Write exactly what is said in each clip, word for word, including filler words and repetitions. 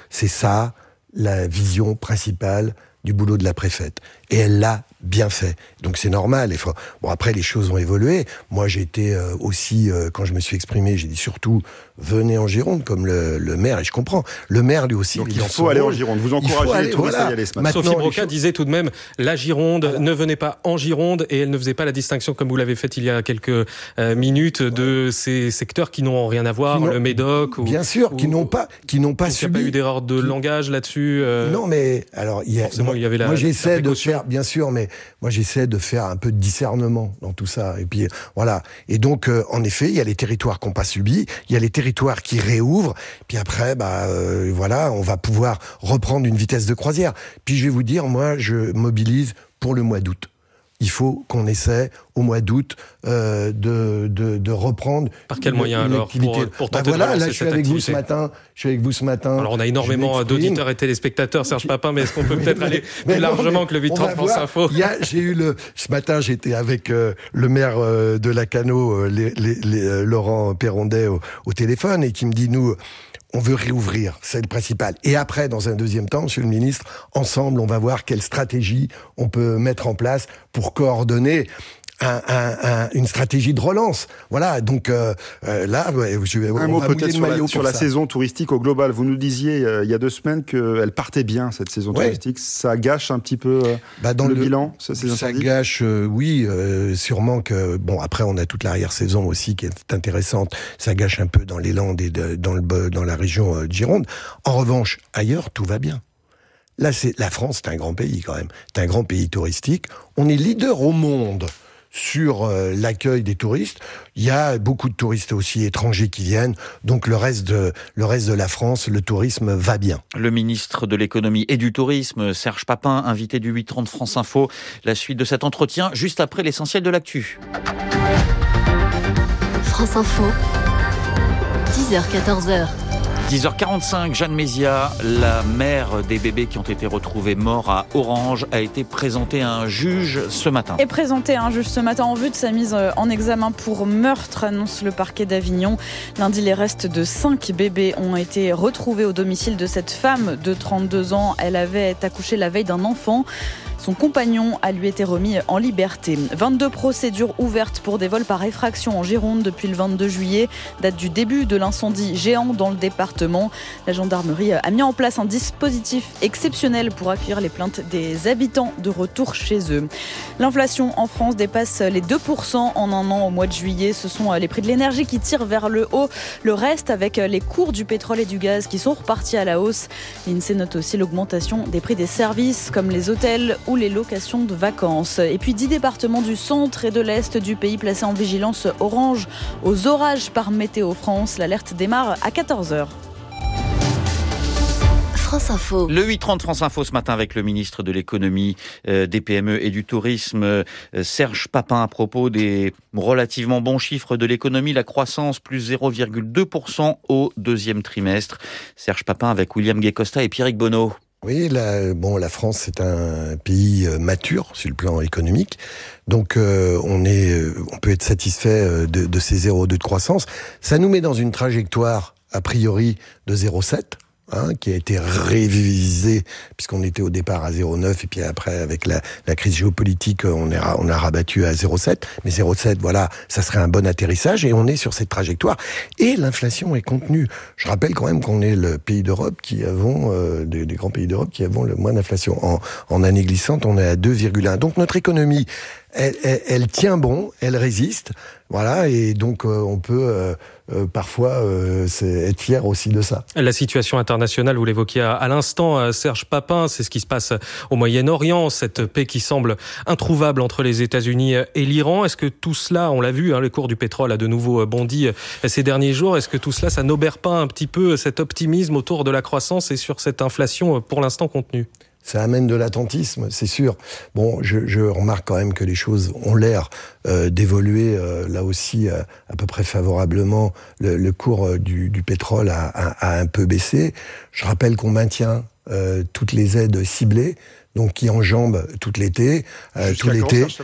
C'est ça la vision principale du boulot de la préfète. Et elle l'a bien fait. Donc c'est normal. Faut... Bon, après, les choses ont évolué. Moi, j'ai été euh, aussi, euh, quand je me suis exprimé, j'ai dit surtout, venez en Gironde, comme le, le maire, et je comprends. Le maire, lui aussi... Donc il faut aller en Gironde. Vous encouragez aller, les touristes voilà. à y aller ce matin. Sophie Broca faut... disait tout de même, la Gironde, Alors... ne venez pas en Gironde, et elle ne faisait pas la distinction, comme vous l'avez fait il y a quelques euh, minutes, ouais. de ces secteurs qui n'ont rien à voir, le Médoc... Ou, bien sûr, ou, qui n'ont pas, qui n'ont pas subi... Il n'y a pas eu d'erreur de qui... langage là-dessus euh... Non, mais... alors il y a, Forcément, moi, il y avait la, moi j'essaie la de faire, bien sûr, mais moi j'essaie de faire un peu de discernement dans tout ça. Et puis voilà. Et donc, euh, en effet, il y a les territoires qui n'ont pas subi, il y a les territoires qui réouvrent. Puis après, bah euh, voilà, on va pouvoir reprendre une vitesse de croisière. Puis je vais vous dire, moi, je mobilise pour le mois d'août. Il faut qu'on essaie au mois d'août euh, de, de, de reprendre. Par quel moyen alors pour, pour tenter bah voilà, de là, je suis avec activité. vous ce matin. Je suis avec vous ce matin. Alors on a énormément d'auditeurs et téléspectateurs, Serge Papin, mais est-ce qu'on peut peut-être aller plus non, largement que le huit trente France Info? Il y a, j'ai eu le ce matin, j'étais avec euh, le maire euh, de Lacanau, euh, les, les, les, euh, Laurent Perrondet, au, au téléphone, et qui me dit nous. On veut réouvrir, c'est le principal. Et après, dans un deuxième temps, Monsieur le Ministre, ensemble, on va voir quelle stratégie on peut mettre en place pour coordonner un, un, un, une stratégie de relance. Voilà, donc euh, euh, là, je vais... Un on mot va peut-être sur, la, sur la ça. saison touristique au global. Vous nous disiez euh, il y a deux semaines qu'elle partait bien, cette saison ouais. touristique. Ça gâche un petit peu euh, bah dans le, le bilan Ça, ça gâche, euh, oui, euh, sûrement que... Bon, après, on a toute l'arrière-saison aussi qui est intéressante. Ça gâche un peu dans les Landes et de, dans, le, dans la région euh, de Gironde. En revanche, ailleurs, tout va bien. Là, c'est la France, c'est un grand pays quand même. C'est un grand pays touristique. On est leader au monde sur euh, l'accueil des touristes. Il y a beaucoup de touristes aussi étrangers qui viennent. Donc le reste de, le reste de la France, le tourisme va bien. Le ministre de l'économie et du tourisme, Serge Papin, invité du huit trente France Info. La suite de cet entretien, juste après l'essentiel de l'actu. France Info, dix heures quatorze heures. dix heures quarante-cinq, Jeanne Mézia, la mère des bébés qui ont été retrouvés morts à Orange, a été présentée à un juge ce matin. Et présentée à un juge ce matin en vue de sa mise en examen pour meurtre, annonce le parquet d'Avignon. Lundi, les restes de cinq bébés ont été retrouvés au domicile de cette femme de trente-deux ans. Elle avait accouché la veille d'un enfant. Son compagnon a lui été remis en liberté. vingt-deux procédures ouvertes pour des vols par effraction en Gironde depuis le vingt-deux juillet, date du début de l'incendie géant dans le département. La gendarmerie a mis en place un dispositif exceptionnel pour accueillir les plaintes des habitants de retour chez eux. L'inflation en France dépasse les deux pour cent en un an au mois de juillet. Ce sont les prix de l'énergie qui tirent vers le haut. Le reste avec les cours du pétrole et du gaz qui sont repartis à la hausse. L'INSEE note aussi l'augmentation des prix des services comme les hôtels ou les locations de vacances. Et puis dix départements du centre et de l'est du pays placés en vigilance orange aux orages par Météo France. L'alerte démarre à quatorze heures. France Info. Le huit trente France Info ce matin avec le ministre de l'économie, euh, des P M E et du tourisme, euh, Serge Papin, à propos des relativement bons chiffres de l'économie, la croissance plus zéro virgule deux pour cent au deuxième trimestre. Serge Papin avec William Guécosta et Pierrick Bonneau. Oui, la, bon, la France, c'est un pays mature sur le plan économique. Donc, euh, on est, on peut être satisfait de, de ces zéro virgule deux de croissance. Ça nous met dans une trajectoire, a priori, de zéro virgule sept. Hein, qui a été révisé puisqu'on était au départ à zéro virgule neuf et puis après avec la, la crise géopolitique on, est, on a rabattu à zéro virgule sept, mais zéro virgule sept voilà, ça serait un bon atterrissage et on est sur cette trajectoire et l'inflation est contenue. Je rappelle quand même qu'on est le pays d'Europe qui avons euh, des, des grands pays d'Europe qui avons le moins d'inflation. En, en année glissante on est à deux virgule un. Donc notre économie elle, elle, elle tient bon, elle résiste, voilà, et donc euh, on peut euh, euh, parfois euh, être fier aussi de ça. La situation internationale, vous l'évoquiez à, à l'instant, Serge Papin, c'est ce qui se passe au Moyen-Orient, cette paix qui semble introuvable entre les États-Unis et l'Iran. Est-ce que tout cela, on l'a vu, hein, le cours du pétrole a de nouveau bondi ces derniers jours, est-ce que tout cela, ça n'obère pas un petit peu cet optimisme autour de la croissance et sur cette inflation pour l'instant contenue ? Ça amène de l'attentisme, c'est sûr. Bon, je, je remarque quand même que les choses ont l'air euh, d'évoluer, euh, là aussi, euh, à peu près favorablement. Le, le cours euh, du, du pétrole a, a, a un peu baissé. Je rappelle qu'on maintient euh, toutes les aides ciblées, donc qui enjambent tout l'été. Euh, tout l'été.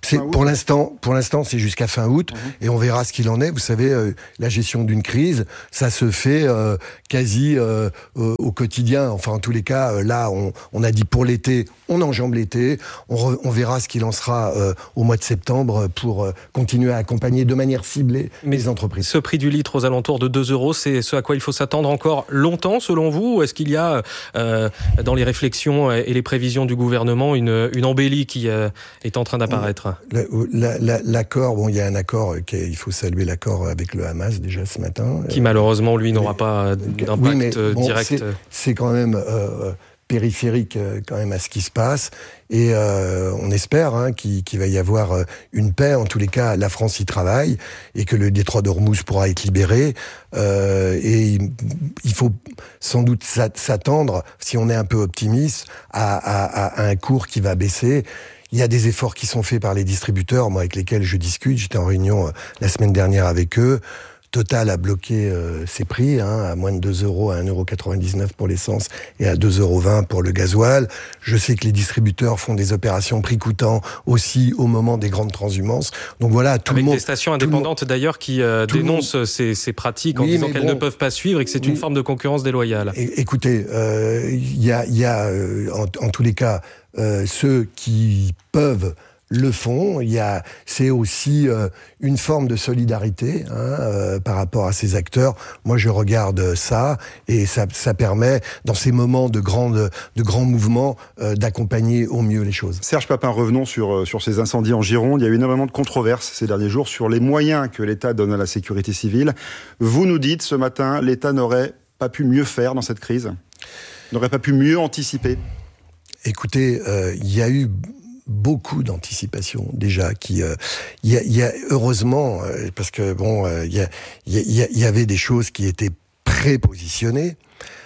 C'est, pour l'instant, pour l'instant, c'est jusqu'à fin août, mmh. et on verra ce qu'il en est. Vous savez, euh, la gestion d'une crise, ça se fait euh, quasi euh, euh, au quotidien. Enfin, en tous les cas, euh, là, on, on a dit pour l'été, on enjambe l'été. On, re, on verra ce qu'il en sera euh, au mois de septembre pour euh, continuer à accompagner de manière ciblée Mais les entreprises. Ce prix du litre aux alentours de deux euros, c'est ce à quoi il faut s'attendre encore longtemps, selon vous? Ou est-ce qu'il y a, euh, dans les réflexions et les prévisions du gouvernement, une, une embellie qui euh, est en train d'apparaître? La, la, l'accord, bon, il y a un accord, il faut saluer l'accord avec le Hamas déjà ce matin. Qui malheureusement, lui, n'aura mais, pas d'impact oui, mais, bon, direct. C'est, c'est quand même euh, périphérique quand même à ce qui se passe. Et euh, on espère hein, qu'il, qu'il va y avoir une paix. En tous les cas, la France y travaille et que le détroit d'Ormuz pourra être libéré. Euh, et il, il faut sans doute s'attendre, si on est un peu optimiste, à, à, à un cours qui va baisser. Il y a des efforts qui sont faits par les distributeurs, moi avec lesquels je discute. J'étais en réunion euh, la semaine dernière avec eux. Total a bloqué euh, ses prix, hein, à moins de deux euros, à un euro quatre-vingt-dix-neuf pour l'essence et à deux euros vingt pour le gasoil. Je sais que les distributeurs font des opérations prix coûtant aussi au moment des grandes transhumances. Donc voilà, tout avec le monde... Avec des stations indépendantes monde, d'ailleurs qui euh, dénoncent monde... ces, ces pratiques en oui, disant qu'elles bon, ne peuvent pas suivre et que c'est oui, une forme de concurrence déloyale. É- écoutez, il euh, y a, y a euh, en, en tous les cas, euh, ceux qui peuvent le font. Il y a, c'est aussi euh, une forme de solidarité hein, euh, par rapport à ces acteurs. Moi, je regarde ça et ça, ça permet, dans ces moments de grandes, de grands mouvements, euh, d'accompagner au mieux les choses. Serge Papin, revenons sur sur ces incendies en Gironde. Il y a eu énormément de controverses ces derniers jours sur les moyens que l'État donne à la sécurité civile. Vous nous dites ce matin, l'État n'aurait pas pu mieux faire dans cette crise, n'aurait pas pu mieux anticiper. Écoutez, euh, il y a eu beaucoup d'anticipation déjà qui euh, il y, a, y a heureusement euh, parce que bon il euh, y, a, y, a, y avait des choses qui étaient prépositionnées.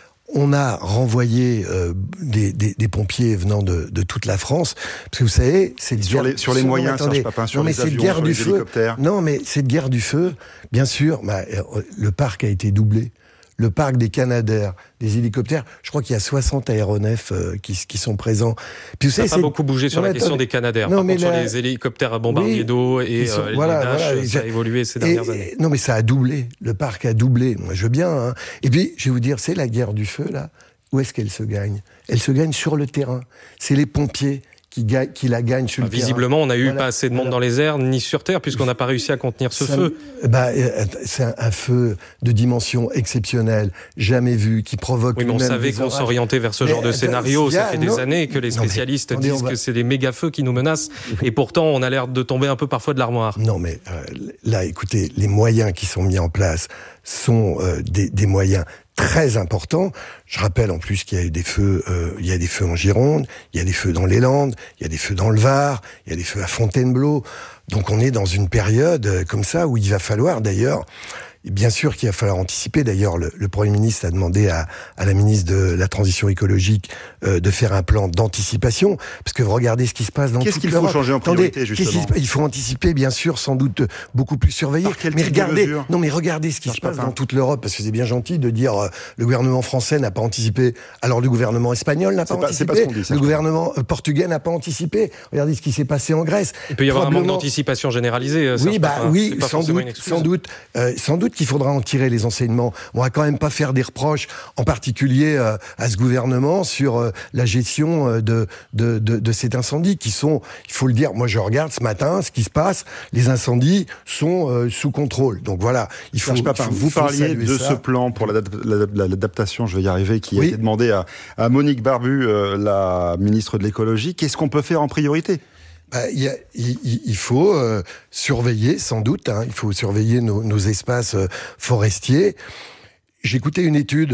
On a renvoyé euh, des, des, des pompiers venant de, de toute la France, parce que vous savez, c'est sur les sur les moyens, attendez, Serge Papin, sur non, mais les avions, guerre sur du les feu. hélicoptères. Non, mais cette guerre du feu, bien sûr, bah, le parc a été doublé. Le parc des Canadair, des hélicoptères, je crois qu'il y a soixante aéronefs euh, qui, qui sont présents. Puis vous ça n'a pas beaucoup bougé sur non, la question attendez. des Canadair. Non, Par mais contre, la... sur les hélicoptères à bombardier oui, d'eau et sont, euh, voilà, les Dash, voilà, ça a évolué ces dernières et, années. Non, mais ça a doublé. Le parc a doublé. Moi, je veux bien. Hein. Et puis, je vais vous dire, c'est la guerre du feu, là. Où est-ce qu'elle se gagne ? Elle se gagne sur le terrain. C'est les pompiers qui, ga- qui la gagnent sur bah, le visiblement, terrain. on n'a eu voilà. pas assez de monde Alors, dans les airs ni sur terre, puisqu'on n'a pas réussi à contenir ce ça, feu. Bah, c'est un, un feu de dimension exceptionnelle, jamais vu, qui provoque... Oui, mais on savait qu'on s'orientait vers ce mais, genre de scénario. A, ça fait non, des années que les spécialistes non, mais, disent va... que c'est des méga-feux qui nous menacent. Et pourtant, on a l'air de tomber un peu parfois de l'armoire. Non, mais euh, là, écoutez, les moyens qui sont mis en place sont euh, des, des moyens très important. Je rappelle en plus qu'il y a eu des feux, euh, il y a des feux en Gironde, il y a des feux dans les Landes, il y a des feux dans le Var, il y a des feux à Fontainebleau. Donc on est dans une période euh, comme ça où il va falloir d'ailleurs, et bien sûr qu'il va falloir anticiper. D'ailleurs, le, le Premier ministre a demandé à, à la ministre de la Transition écologique euh, de faire un plan d'anticipation, parce que regardez ce qui se passe dans Qu'est-ce toute qu'il l'Europe. faut changer en priorité, Attendez, justement Il faut anticiper, bien sûr, sans doute beaucoup plus surveiller. Par quel mais type regardez, de non, mais regardez ce qui Serge se passe Papin. dans toute l'Europe, parce que c'est bien gentil de dire euh, le gouvernement français n'a pas anticipé, alors le gouvernement espagnol n'a pas, pas anticipé, c'est pas ce qu'on dit, ça, le gouvernement euh, portugais n'a pas anticipé. Regardez ce qui s'est passé en Grèce. Il peut y avoir Probablement... un manque d'anticipation généralisée. Euh, oui, bah Papin. oui, sans doute, sans doute, euh, sans doute qu'il faudra en tirer les enseignements. On va quand même pas faire des reproches, en particulier euh, à ce gouvernement, sur euh, la gestion euh, de, de, de, de cet incendie, qui sont, il faut le dire, moi je regarde ce matin ce qui se passe, les incendies sont euh, sous contrôle. Donc voilà, il faut... Serge Papin, il faut vous il faut parliez de ça. ce plan pour l'adaptation, je vais y arriver, qui oui. a été demandé à, à Monique Barbu, euh, la ministre de l'écologie. Qu'est-ce qu'on peut faire en priorité ? Bah, y a, il, il faut euh, surveiller, sans doute, hein, il faut surveiller nos, nos espaces euh, forestiers. J'ai écouté une étude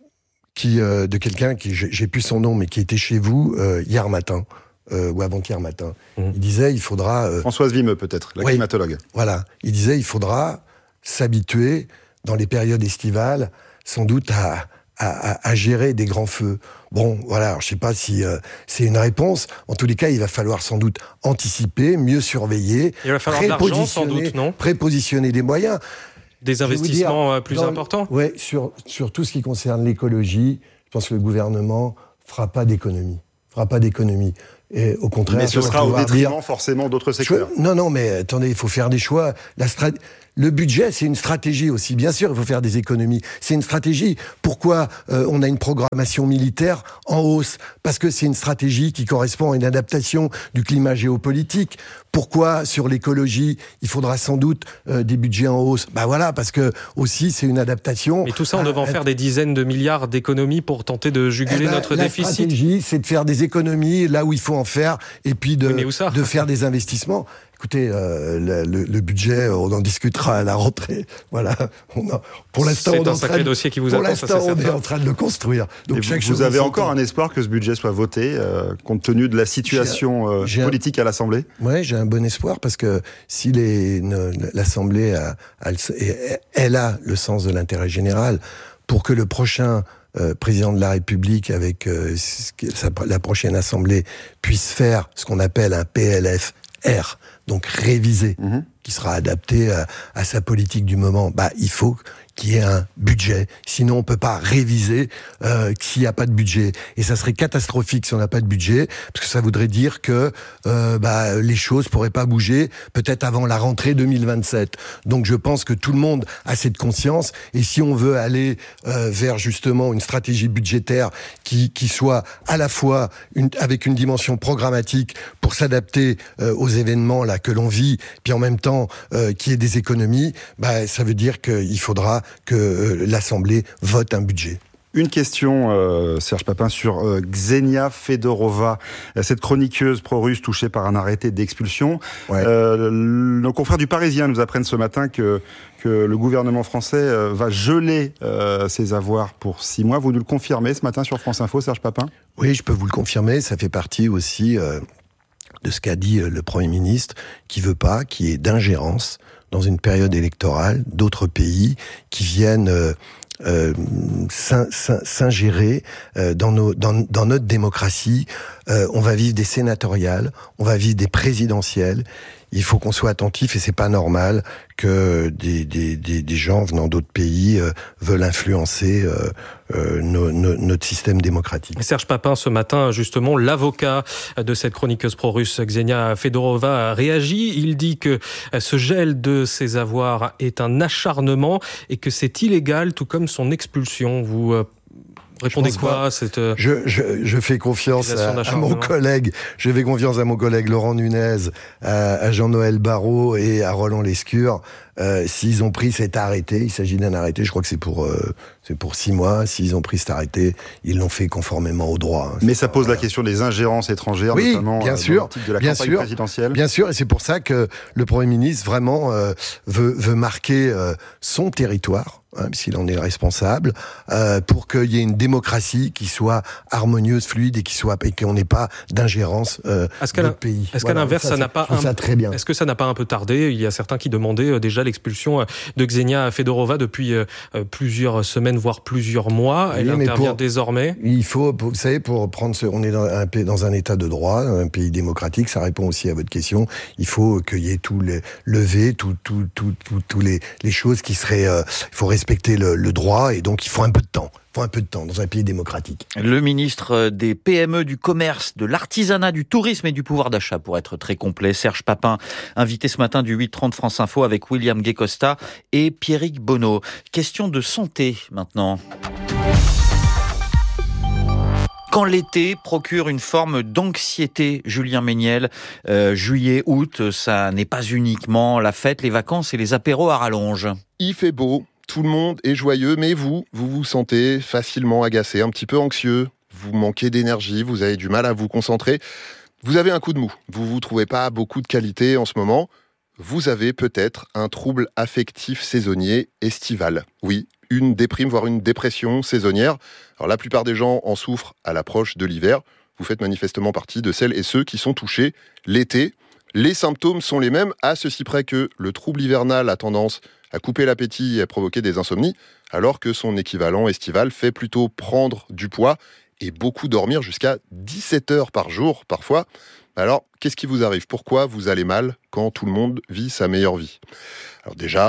qui, euh, de quelqu'un qui, j'ai, j'ai plus son nom, mais qui était chez vous euh, hier matin, euh, ou avant-hier matin. Mmh. Il disait, il faudra... Euh, Françoise Vimeux, peut-être, la oui, climatologue. Voilà. Il disait, il faudra s'habituer, dans les périodes estivales, sans doute à... À, à, à gérer des grands feux. Bon, voilà, alors, je sais pas si euh, c'est une réponse. En tous les cas, il va falloir sans doute anticiper, mieux surveiller, il va falloir de l'argent, sans doute, non ? prépositionner des moyens. Des investissements dire, plus dans, importants ? Oui, sur, sur tout ce qui concerne l'écologie, je pense que le gouvernement fera pas d'économie. Fera pas d'économie. Et au contraire, mais ce sera au détriment dire, forcément d'autres secteurs. Je, non, non, mais attendez, il faut faire des choix. La strat... Le budget, c'est une stratégie aussi. Bien sûr, il faut faire des économies. C'est une stratégie. Pourquoi euh, on a une programmation militaire en hausse ? Parce que c'est une stratégie qui correspond à une adaptation du climat géopolitique. Pourquoi, sur l'écologie, il faudra sans doute euh, des budgets en hausse ? Ben voilà, parce que aussi, c'est une adaptation. Mais tout ça, on devait en faire des dizaines de milliards d'économies pour tenter de juguler eh ben, notre la déficit. La stratégie, c'est de faire des économies là où il faut en faire, et puis de, oui, de faire des investissements. Écoutez, euh, le, le, le budget, on en discutera à la rentrée. Voilà. On a, pour l'instant, c'est on est un en sacré train de, dossier qui vous pour attend. l'instant, ça, c'est on certain. est en train de le construire. Donc, chaque vous, vous avez encore un espoir que ce budget soit voté, euh, compte tenu de la situation euh, j'ai politique un, à l'Assemblée ? Oui, j'ai un bon espoir, parce que si les, ne, l'Assemblée a, a, elle a le sens de l'intérêt général, pour que le prochain Euh, président de la République avec euh, sa, la prochaine Assemblée puisse faire ce qu'on appelle un P L F R, donc révisé, mmh. qui sera adapté à, à sa politique du moment, bah, il faut qu'il y ait un budget. Sinon, on peut pas réviser euh, s'il n'y a pas de budget. Et ça serait catastrophique si on n'a pas de budget, parce que ça voudrait dire que euh, bah, les choses pourraient pas bouger, peut-être avant la rentrée deux mille vingt-sept. Donc je pense que tout le monde a cette conscience, et si on veut aller euh, vers justement une stratégie budgétaire qui, qui soit à la fois une, avec une dimension programmatique pour s'adapter euh, aux événements là que l'on vit, puis en même temps euh, qu'il y ait des économies, bah, ça veut dire qu'il faudra que euh, l'Assemblée vote un budget. Une question, euh, Serge Papin, sur euh, Ksenia Fedorova, cette chroniqueuse pro-russe touchée par un arrêté d'expulsion. Ouais. Euh, nos confrères du Parisien nous apprennent ce matin que, que le gouvernement français euh, va geler euh, ses avoirs pour six mois. Vous nous le confirmez ce matin sur France Info, Serge Papin ? Oui, je peux vous le confirmer. Ça fait partie aussi euh, de ce qu'a dit euh, le Premier ministre, qui veut pas qu'il y ait d'ingérence dans une période électorale d'autres pays qui viennent euh, euh, s'ingérer euh, dans, nos, dans, dans notre démocratie. Euh, on va vivre des sénatoriales, on va vivre des présidentielles. Il faut qu'on soit attentif, et c'est pas normal que des, des, des, des gens venant d'autres pays euh, veulent influencer euh, euh, no, no, notre système démocratique. Serge Papin, ce matin, justement, l'avocat de cette chroniqueuse pro-russe, Ksenia Fedorova, a réagi. Il dit que ce gel de ses avoirs est un acharnement et que c'est illégal, tout comme son expulsion. Vous euh, répondez quoi à cette je, je, je fais confiance à, à mon collègue, je fais confiance à mon collègue Laurent Nunez, à, à Jean-Noël Barrot et à Roland Lescure. Euh, s'ils ont pris cet arrêté, il s'agit d'un arrêté, je crois que c'est pour euh, c'est pour six mois. S'ils ont pris cet arrêté, ils l'ont fait conformément au droit. Hein. Mais ça pose la question des ingérences étrangères, oui, notamment bien euh, sûr, de la bien campagne sûr, présidentielle. Bien sûr, et c'est pour ça que le Premier ministre vraiment euh, veut, veut marquer euh, son territoire, hein, s'il en est le responsable, euh, pour qu'il y ait une démocratie qui soit harmonieuse, fluide, et qui soit et qu'on n'ait pas d'ingérence euh, d'autres pays. Est-ce qu'à voilà, l'inverse, ça, ça n'a pas un... ça très bien. Est-ce que ça n'a pas un peu tardé ? Il y a certains qui demandaient euh, déjà l'expulsion de Ksenia Fedorova depuis euh, plusieurs semaines, voire plusieurs mois. Elle oui, intervient pour, désormais. Il faut, vous savez, pour prendre ce, on est dans un, dans un état de droit, un pays démocratique. Ça répond aussi à votre question. Il faut qu'il y ait tous les levés, tout, tout, tout, tout, tous les, les choses qui seraient. Euh, il faut respecter le, le droit, et donc il faut un peu de temps. Il faut un peu de temps dans un pays démocratique. Le ministre des P M E, du commerce, de l'artisanat, du tourisme et du pouvoir d'achat, pour être très complet, Serge Papin, invité ce matin du huit trente France Info avec William Guécosta et Pierrick Bonneau. Question de santé maintenant. Quand l'été procure une forme d'anxiété, Julien Méniel, euh, juillet, août, ça n'est pas uniquement la fête, les vacances et les apéros à rallonge. Il fait beau. Tout le monde est joyeux, mais vous, vous vous sentez facilement agacé, un petit peu anxieux, vous manquez d'énergie, vous avez du mal à vous concentrer, vous avez un coup de mou, vous ne vous trouvez pas beaucoup de qualité en ce moment, vous avez peut-être un trouble affectif saisonnier estival. Oui, une déprime, voire une dépression saisonnière. Alors la plupart des gens en souffrent à l'approche de l'hiver, vous faites manifestement partie de celles et ceux qui sont touchés l'été. Les symptômes sont les mêmes, à ceci près que le trouble hivernal a tendance à couper l'appétit et à provoquer des insomnies, alors que son équivalent estival fait plutôt prendre du poids et beaucoup dormir jusqu'à dix-sept heures par jour parfois. Alors, qu'est-ce qui vous arrive ? Pourquoi vous allez mal quand tout le monde vit sa meilleure vie ? Alors déjà,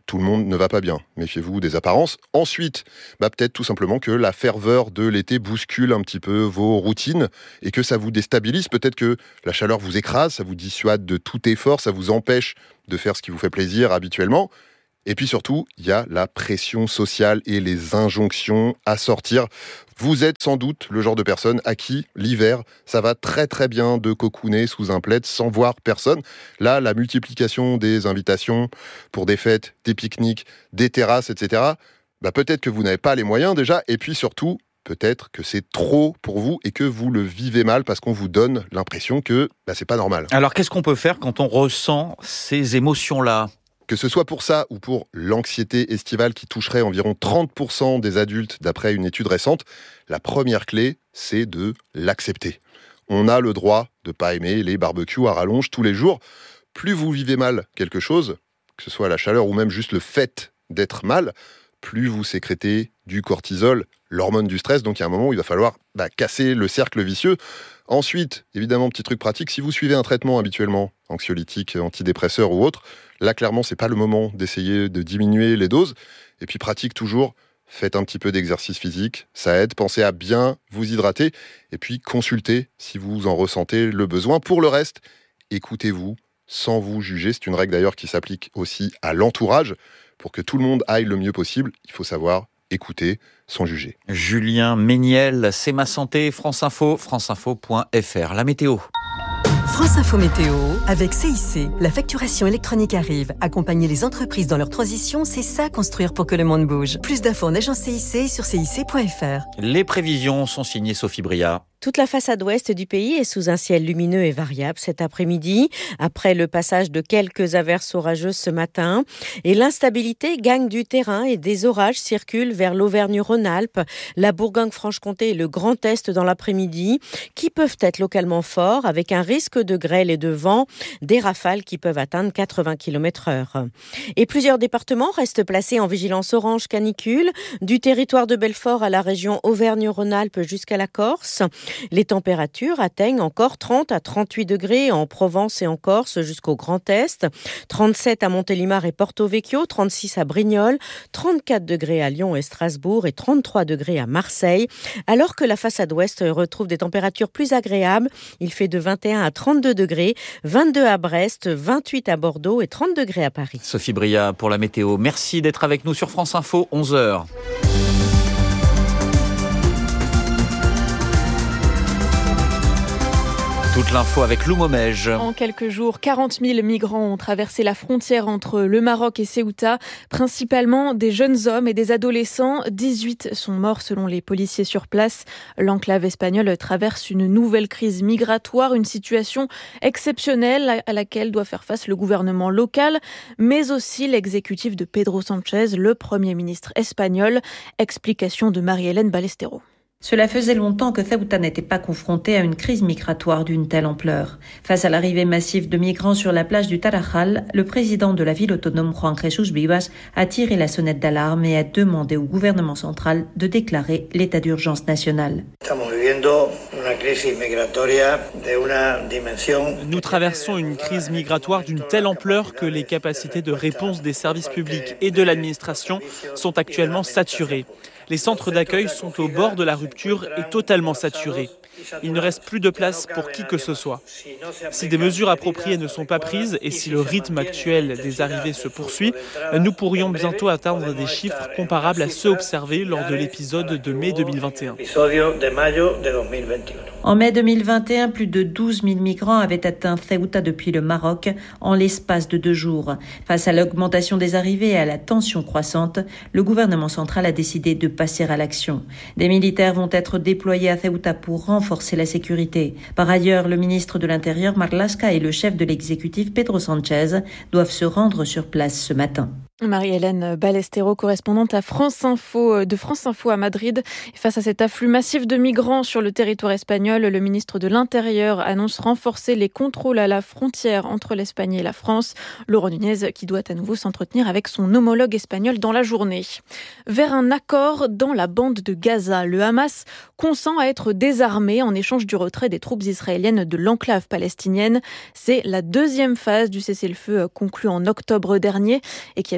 tout le monde ne va pas bien. Méfiez-vous des apparences. Ensuite, bah peut-être tout simplement que la ferveur de l'été bouscule un petit peu vos routines et que ça vous déstabilise. Peut-être que la chaleur vous écrase, ça vous dissuade de tout effort, ça vous empêche de faire ce qui vous fait plaisir habituellement. Et puis surtout, il y a la pression sociale et les injonctions à sortir. Vous êtes sans doute le genre de personne à qui, l'hiver, ça va très très bien de cocooner sous un plaid sans voir personne. Là, la multiplication des invitations pour des fêtes, des pique-niques, des terrasses, et cetera, bah peut-être que vous n'avez pas les moyens déjà. Et puis surtout, peut-être que c'est trop pour vous et que vous le vivez mal parce qu'on vous donne l'impression que bah, c'est pas normal. Alors qu'est-ce qu'on peut faire quand on ressent ces émotions-là ? Que ce soit pour ça ou pour l'anxiété estivale qui toucherait environ trente pour cent des adultes d'après une étude récente, la première clé, c'est de l'accepter. On a le droit de pas aimer les barbecues à rallonge tous les jours. Plus vous vivez mal quelque chose, que ce soit la chaleur ou même juste le fait d'être mal, plus vous sécrétez du cortisol, l'hormone du stress. Donc il y a un moment où il va falloir bah, casser le cercle vicieux. Ensuite, évidemment, petit truc pratique, si vous suivez un traitement habituellement, anxiolytique, antidépresseur ou autre, là, clairement, c'est pas le moment d'essayer de diminuer les doses. Et puis, pratique toujours, faites un petit peu d'exercice physique, ça aide. Pensez à bien vous hydrater. Et puis, consultez si vous en ressentez le besoin. Pour le reste, écoutez-vous sans vous juger. C'est une règle d'ailleurs qui s'applique aussi à l'entourage. Pour que tout le monde aille le mieux possible, il faut savoir écouter sans juger. Julien Méniel, c'est ma santé, France Info, franceinfo point f r. La météo. France Info Météo, avec C I C. La facturation électronique arrive. Accompagner les entreprises dans leur transition, c'est ça construire pour que le monde bouge. Plus d'infos en agence C I C sur c i c point f r. Les prévisions sont signées Sophie Bria. Toute la façade ouest du pays est sous un ciel lumineux et variable cet après-midi, après le passage de quelques averses orageuses ce matin. Et l'instabilité gagne du terrain et des orages circulent vers l'Auvergne-Rhône-Alpes, la Bourgogne-Franche-Comté et le Grand Est dans l'après-midi, qui peuvent être localement forts avec un risque de grêle et de vent, des rafales qui peuvent atteindre quatre-vingts kilomètres heure. Et plusieurs départements restent placés en vigilance orange canicule, du territoire de Belfort à la région Auvergne-Rhône-Alpes jusqu'à la Corse. Les températures atteignent encore trente à trente-huit degrés en Provence et en Corse jusqu'au Grand Est, trente-sept à Montélimar et Porto Vecchio, trente-six à Brignoles, trente-quatre degrés à Lyon et Strasbourg et trente-trois degrés à Marseille. Alors que la façade ouest retrouve des températures plus agréables, il fait de vingt et un à trente-deux degrés, vingt-deux à Brest, vingt-huit à Bordeaux et trente degrés à Paris. Sophie Bria pour la météo. Merci d'être avec nous sur France Info, onze heures. Toute l'info avec Lou Momège. En quelques jours, quarante mille migrants ont traversé la frontière entre le Maroc et Ceuta, principalement des jeunes hommes et des adolescents. dix-huit sont morts selon les policiers sur place. L'enclave espagnole traverse une nouvelle crise migratoire, une situation exceptionnelle à laquelle doit faire face le gouvernement local, mais aussi l'exécutif de Pedro Sánchez, le Premier ministre espagnol. Explication de Marie-Hélène Ballesteros. Cela faisait longtemps que Ceuta n'était pas confronté à une crise migratoire d'une telle ampleur. Face à l'arrivée massive de migrants sur la plage du Tarajal, le président de la ville autonome Juan Jesús Vivas a tiré la sonnette d'alarme et a demandé au gouvernement central de déclarer l'état d'urgence national. Nous traversons une crise migratoire d'une telle ampleur que les capacités de réponse des services publics et de l'administration sont actuellement saturées. Les centres d'accueil sont au bord de la rupture et totalement saturés. Il ne reste plus de place pour qui que ce soit. Si des mesures appropriées ne sont pas prises et si le rythme actuel des arrivées se poursuit, nous pourrions bientôt atteindre des chiffres comparables à ceux observés lors de l'épisode de mai deux mille vingt et un. En mai deux mille vingt et un, plus de douze mille migrants avaient atteint Ceuta depuis le Maroc en l'espace de deux jours. Face à l'augmentation des arrivées et à la tension croissante, le gouvernement central a décidé de passer à l'action. Des militaires vont être déployés à Ceuta pour renforcer la sécurité. Par ailleurs, le ministre de l'Intérieur, Marlaska, et le chef de l'exécutif, Pedro Sánchez, doivent se rendre sur place ce matin. Marie-Hélène Ballesteros, correspondante à France Info, de France Info à Madrid. Face à cet afflux massif de migrants sur le territoire espagnol, le ministre de l'Intérieur annonce renforcer les contrôles à la frontière entre l'Espagne et la France. Laurent Nunez qui doit à nouveau s'entretenir avec son homologue espagnol dans la journée. Vers un accord dans la bande de Gaza, le Hamas consent à être désarmé en échange du retrait des troupes israéliennes de l'enclave palestinienne. C'est la deuxième phase du cessez-le-feu conclu en octobre dernier et qui avait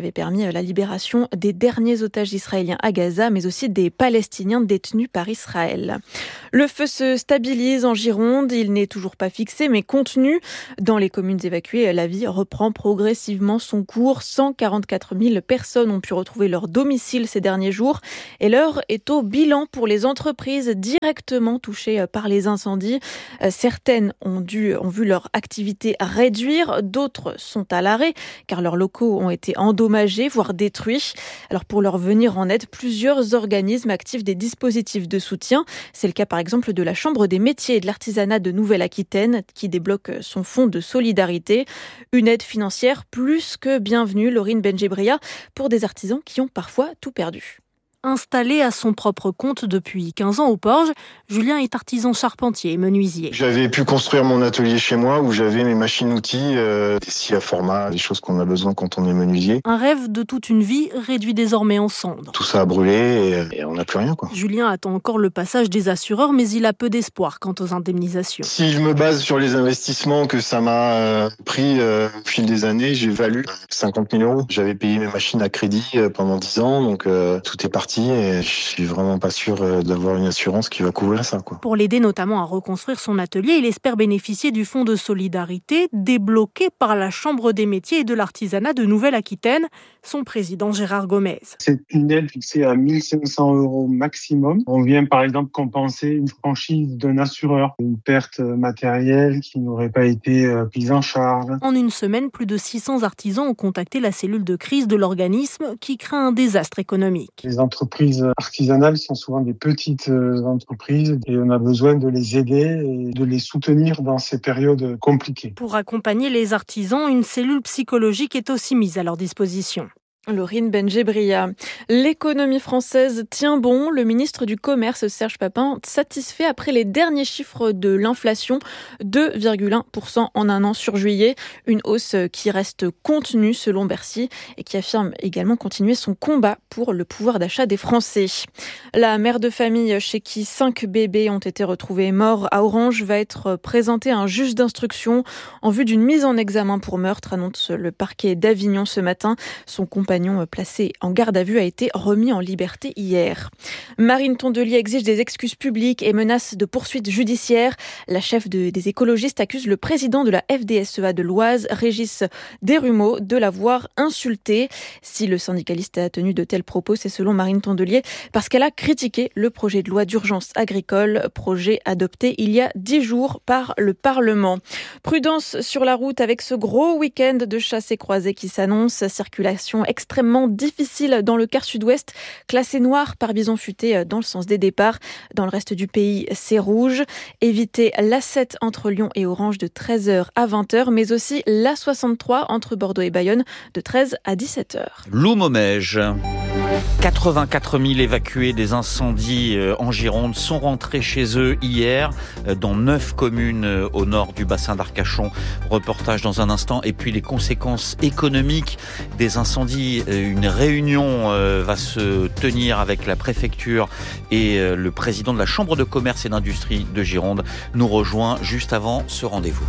avait permis la libération des derniers otages israéliens à Gaza, mais aussi des Palestiniens détenus par Israël. Le feu se stabilise en Gironde, il n'est toujours pas fixé, mais contenu. Dans les communes évacuées, la vie reprend progressivement son cours. cent quarante-quatre mille personnes ont pu retrouver leur domicile ces derniers jours. Et l'heure est au bilan pour les entreprises directement touchées par les incendies. Certaines ont, dû, ont vu leur activité réduire, d'autres sont à l'arrêt car leurs locaux ont été endommagés, voire détruits. Alors pour leur venir en aide, plusieurs organismes activent des dispositifs de soutien. C'est le cas par exemple de la Chambre des métiers et de l'artisanat de Nouvelle-Aquitaine qui débloque son fonds de solidarité. Une aide financière plus que bienvenue, Laurine Benjebria, pour des artisans qui ont parfois tout perdu. Installé à son propre compte depuis quinze ans au Porge, Julien est artisan charpentier et menuisier. J'avais pu construire mon atelier chez moi où j'avais mes machines-outils, euh, des scies à format, des choses qu'on a besoin quand on est menuisier. Un rêve de toute une vie réduit désormais en cendres. Tout ça a brûlé et, et on n'a plus rien, quoi. Julien attend encore le passage des assureurs, mais il a peu d'espoir quant aux indemnisations. Si je me base sur les investissements que ça m'a euh, pris euh, au fil des années, j'ai valu cinquante mille euros. J'avais payé mes machines à crédit euh, pendant dix ans, donc euh, tout est parti. Et je suis vraiment pas sûr d'avoir une assurance qui va couvrir ça, quoi. Pour l'aider notamment à reconstruire son atelier, il espère bénéficier du fonds de solidarité débloqué par la Chambre des métiers et de l'artisanat de Nouvelle-Aquitaine. Son président Gérard Gomez. C'est une aide fixée à mille cinq cents euros maximum. On vient par exemple compenser une franchise d'un assureur, une perte matérielle qui n'aurait pas été prise en charge. En une semaine, plus de six cents artisans ont contacté la cellule de crise de l'organisme qui craint un désastre économique. Les entreprises artisanales sont souvent des petites entreprises et on a besoin de les aider et de les soutenir dans ces périodes compliquées. Pour accompagner les artisans, une cellule psychologique est aussi mise à leur disposition. Laurine Benjebria. L'économie française tient bon. Le ministre du Commerce, Serge Papin, satisfait après les derniers chiffres de l'inflation, deux virgule un pour cent en un an sur juillet. Une hausse qui reste contenue selon Bercy et qui affirme également continuer son combat pour le pouvoir d'achat des Français. La mère de famille chez qui cinq bébés ont été retrouvés morts à Orange va être présentée à un juge d'instruction en vue d'une mise en examen pour meurtre, annonce le parquet d'Avignon ce matin. Son compagnon placé en garde à vue a été remis en liberté hier. Marine Tondelier exige des excuses publiques et menace de poursuites judiciaires. La chef de, des écologistes accuse le président de la F D S E A de l'Oise, Régis Desrumeaux, de l'avoir insulté. Si le syndicaliste a tenu de tels propos, c'est selon Marine Tondelier parce qu'elle a critiqué le projet de loi d'urgence agricole, projet adopté il y a dix jours par le Parlement. Prudence sur la route avec ce gros week-end de chasse et croisée qui s'annonce. Circulation extrêmement difficile dans le quart sud-ouest, classé noir par bison futé dans le sens des départs. Dans le reste du pays, c'est rouge. Évitez l'A sept entre Lyon et Orange de treize heures à vingt heures, mais aussi l'A soixante-trois entre Bordeaux et Bayonne de treize à dix-sept heures. Loumomège. quatre-vingt-quatre mille évacués des incendies en Gironde sont rentrés chez eux hier dans neuf communes au nord du bassin d'Arcachon. Reportage dans un instant. Et puis les conséquences économiques des incendies. Une réunion va se tenir avec la préfecture et le président de la Chambre de commerce et d'industrie de Gironde nous rejoint juste avant ce rendez-vous.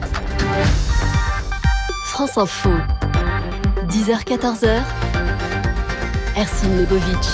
France Info, dix heures quatorze heures. Ercine Lebovitch.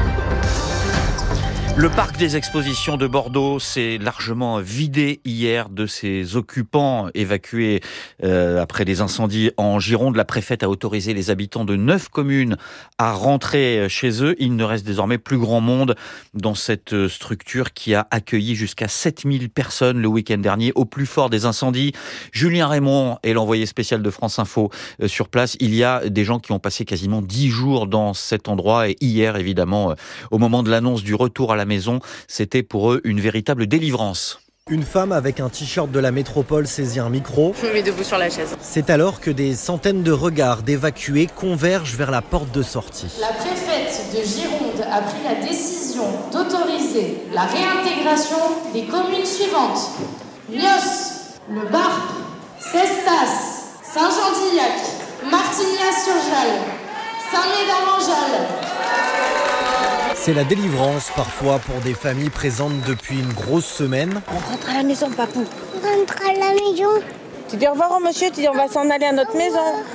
Le parc des expositions de Bordeaux s'est largement vidé hier de ses occupants évacués euh, après des incendies en Gironde. La préfète a autorisé les habitants de neuf communes à rentrer chez eux. Il ne reste désormais plus grand monde dans cette structure qui a accueilli jusqu'à sept mille personnes le week-end dernier au plus fort des incendies. Julien Raymond est l'envoyé spécial de France Info euh, sur place. Il y a des gens qui ont passé quasiment dix jours dans cet endroit et hier, évidemment, euh, au moment de l'annonce du retour à la maison, c'était pour eux une véritable délivrance. Une femme avec un t-shirt de la métropole saisit un micro. Je me mets debout sur la chaise. C'est alors que des centaines de regards d'évacués convergent vers la porte de sortie. La préfète de Gironde a pris la décision d'autoriser la réintégration des communes suivantes. Nios, Le Barp, Cestas, Saint-Jean-d'Illac, Martignas-sur-Jalles, Saint-Médard-en-Jalles. C'est la délivrance parfois pour des familles présentes depuis une grosse semaine. On rentre à la maison, papou. On rentre à la maison. Tu dis au revoir au monsieur, tu dis on va s'en aller à notre maison.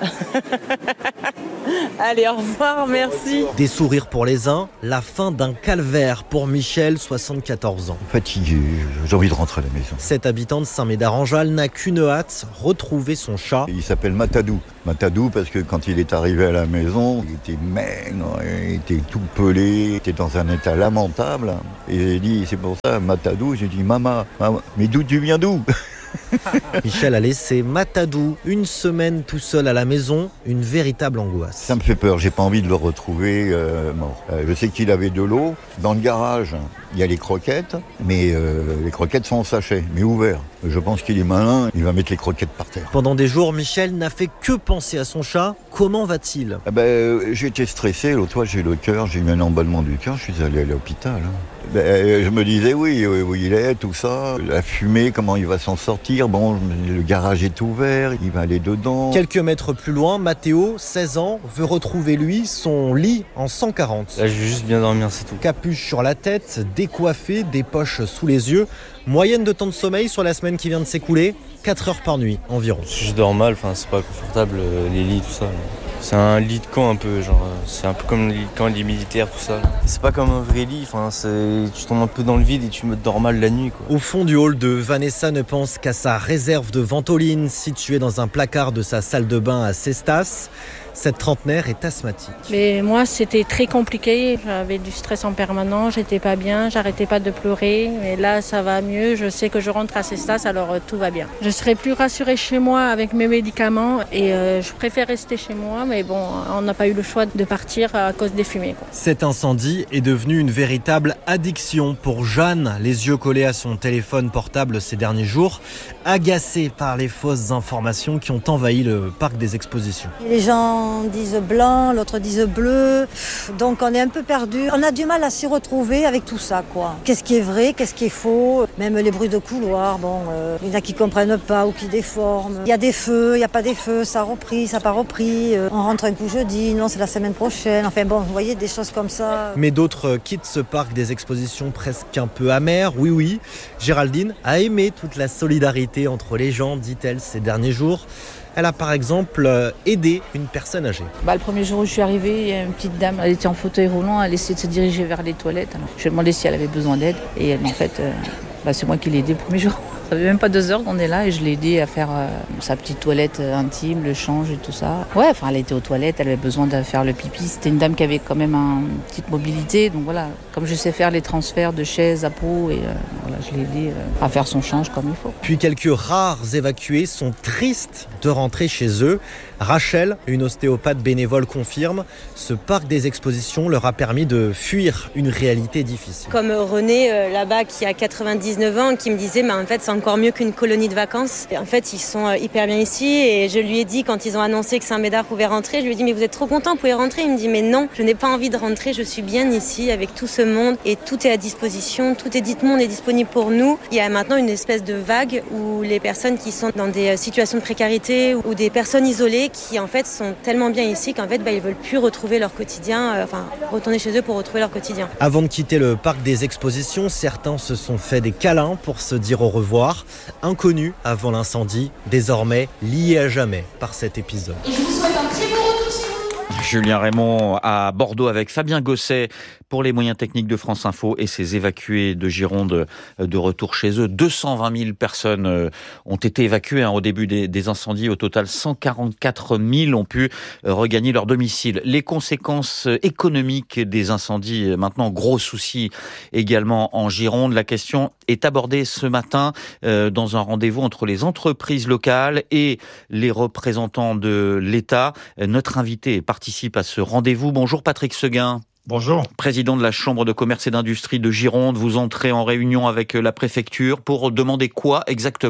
Allez, au revoir, merci. Des sourires pour les uns, la fin d'un calvaire pour Michel, soixante-quatorze ans. Fatigué, j'ai envie de rentrer à la maison. Cet habitant de Saint-Médard-en-Jalles n'a qu'une hâte, retrouver son chat. Il s'appelle Matadou. Matadou parce que quand il est arrivé à la maison, il était maigre, il était tout pelé, il était dans un état lamentable. Et j'ai dit, c'est pour ça, Matadou, j'ai dit, maman, maman mais d'où tu viens d'où? Michel a laissé Matadou une semaine tout seul à la maison, une véritable angoisse. Ça me fait peur, j'ai pas envie de le retrouver euh, mort. Euh, je sais qu'il avait de l'eau. Dans le garage, il y a les croquettes, mais euh, les croquettes sont en sachet, mais ouverts. Je pense qu'il est malin, il va mettre les croquettes par terre. Pendant des jours, Michel n'a fait que penser à son chat. Comment va-t-il? Ah ben, euh, J'ai été stressé, l'autre fois j'ai le cœur, j'ai eu un emballement du cœur, je suis allé à l'hôpital. Hein. Ben, euh, je me disais oui, où il est, tout ça, la fumée, comment il va s'en sortir. Bon, le garage est ouvert, il va aller dedans. Quelques mètres plus loin, Mathéo, seize ans, veut retrouver lui son lit en cent quarante. Là, je vais juste bien dormir, c'est tout. Capuche sur la tête, décoiffé, des poches sous les yeux. Moyenne de temps de sommeil sur la semaine qui vient de s'écouler, quatre heures par nuit environ. Je dors mal, enfin c'est pas confortable les lits, tout ça. C'est un lit de camp un peu, genre c'est un peu comme le lit de camp, les militaires, tout ça. C'est pas comme un vrai lit, enfin c'est tu tombes un peu dans le vide et tu me dors mal la nuit, quoi. Au fond du hall de Vanessa ne pense qu'à sa réserve de ventoline située dans un placard de sa salle de bain à Cestas. Cette trentenaire est asthmatique. Mais moi, c'était très compliqué. J'avais du stress en permanence, j'étais pas bien, j'arrêtais pas de pleurer. Mais là, ça va mieux. Je sais que je rentre à Cestas, alors euh, tout va bien. Je serais plus rassurée chez moi avec mes médicaments et euh, je préfère rester chez moi. Mais bon, on n'a pas eu le choix de partir à cause des fumées, quoi. Cet incendie est devenu une véritable addiction pour Jeanne, les yeux collés à son téléphone portable ces derniers jours, agacée par les fausses informations qui ont envahi le parc des expositions. Les gens disent blanc, l'autre disent bleu, donc on est un peu perdu. On a du mal à s'y retrouver avec tout ça, quoi. Qu'est-ce qui est vrai, qu'est-ce qui est faux? Même les bruits de couloir, bon, euh, il y en a qui comprennent pas ou qui déforment. Il y a des feux, il n'y a pas des feux, ça a repris, ça n'a pas repris. Euh, on rentre un coup jeudi, non, c'est la semaine prochaine. Enfin bon, vous voyez, des choses comme ça. Mais d'autres quittent ce parc des expositions presque un peu amer. Oui, oui, Géraldine a aimé toute la solidarité entre les gens, dit-elle, ces derniers jours. Elle a par exemple aidé une personne âgée. Bah, le premier jour où je suis arrivée, il y a une petite dame, elle était en fauteuil roulant, elle essayait de se diriger vers les toilettes. Alors, je lui ai demandé si elle avait besoin d'aide et en fait, euh, bah, c'est moi qui l'ai aidée le premier jour. Ça fait même pas deux heures qu'on est là et je l'ai aidée à faire euh, sa petite toilette euh, intime, le change et tout ça. Ouais, enfin, elle était aux toilettes, elle avait besoin de faire le pipi. C'était une dame qui avait quand même un, une petite mobilité, donc voilà. Comme je sais faire les transferts de chaises à peau, et euh, voilà, je l'ai aidée euh, à faire son change comme il faut. Puis quelques rares évacués sont tristes de rentrer chez eux. Rachel, une ostéopathe bénévole, confirme, ce parc des expositions leur a permis de fuir une réalité difficile. Comme René euh, là-bas qui a quatre-vingt-dix-neuf ans, qui me disait mais en fait c'est encore mieux qu'une colonie de vacances. Et en fait ils sont euh, hyper bien ici et je lui ai dit quand ils ont annoncé que Saint-Médard pouvait rentrer, je lui ai dit mais vous êtes trop content, vous pouvez rentrer. Il me dit mais non, je n'ai pas envie de rentrer, je suis bien ici avec tout ce monde et tout est à disposition, tout est dit monde est disponible pour nous. Il y a maintenant une espèce de vague où les personnes qui sont dans des situations de précarité ou des personnes isolées qui en fait sont tellement bien ici qu'en fait bah, ils veulent plus retrouver leur quotidien, euh, enfin retourner chez eux pour retrouver leur quotidien. Avant de quitter le parc des expositions, certains se sont fait des câlins pour se dire au revoir. Inconnus avant l'incendie, désormais liés à jamais par cet épisode. Et je vous souhaite un très bon retour chez vous. Julien Raymond à Bordeaux avec Fabien Gosset pour les moyens techniques de France Info et ses évacués de Gironde de retour chez eux. deux cent vingt mille personnes ont été évacuées hein, au début des, des incendies. Au total, cent quarante-quatre mille ont pu regagner leur domicile. Les conséquences économiques des incendies, maintenant gros souci également en Gironde. La question est abordée ce matin euh, dans un rendez-vous entre les entreprises locales et les représentants de l'État. Notre invité participe à ce rendez-vous. Bonjour Patrick Seguin. Bonjour. Président de la Chambre de commerce et d'industrie de Gironde, vous entrez en réunion avec la préfecture pour demander quoi exactement ?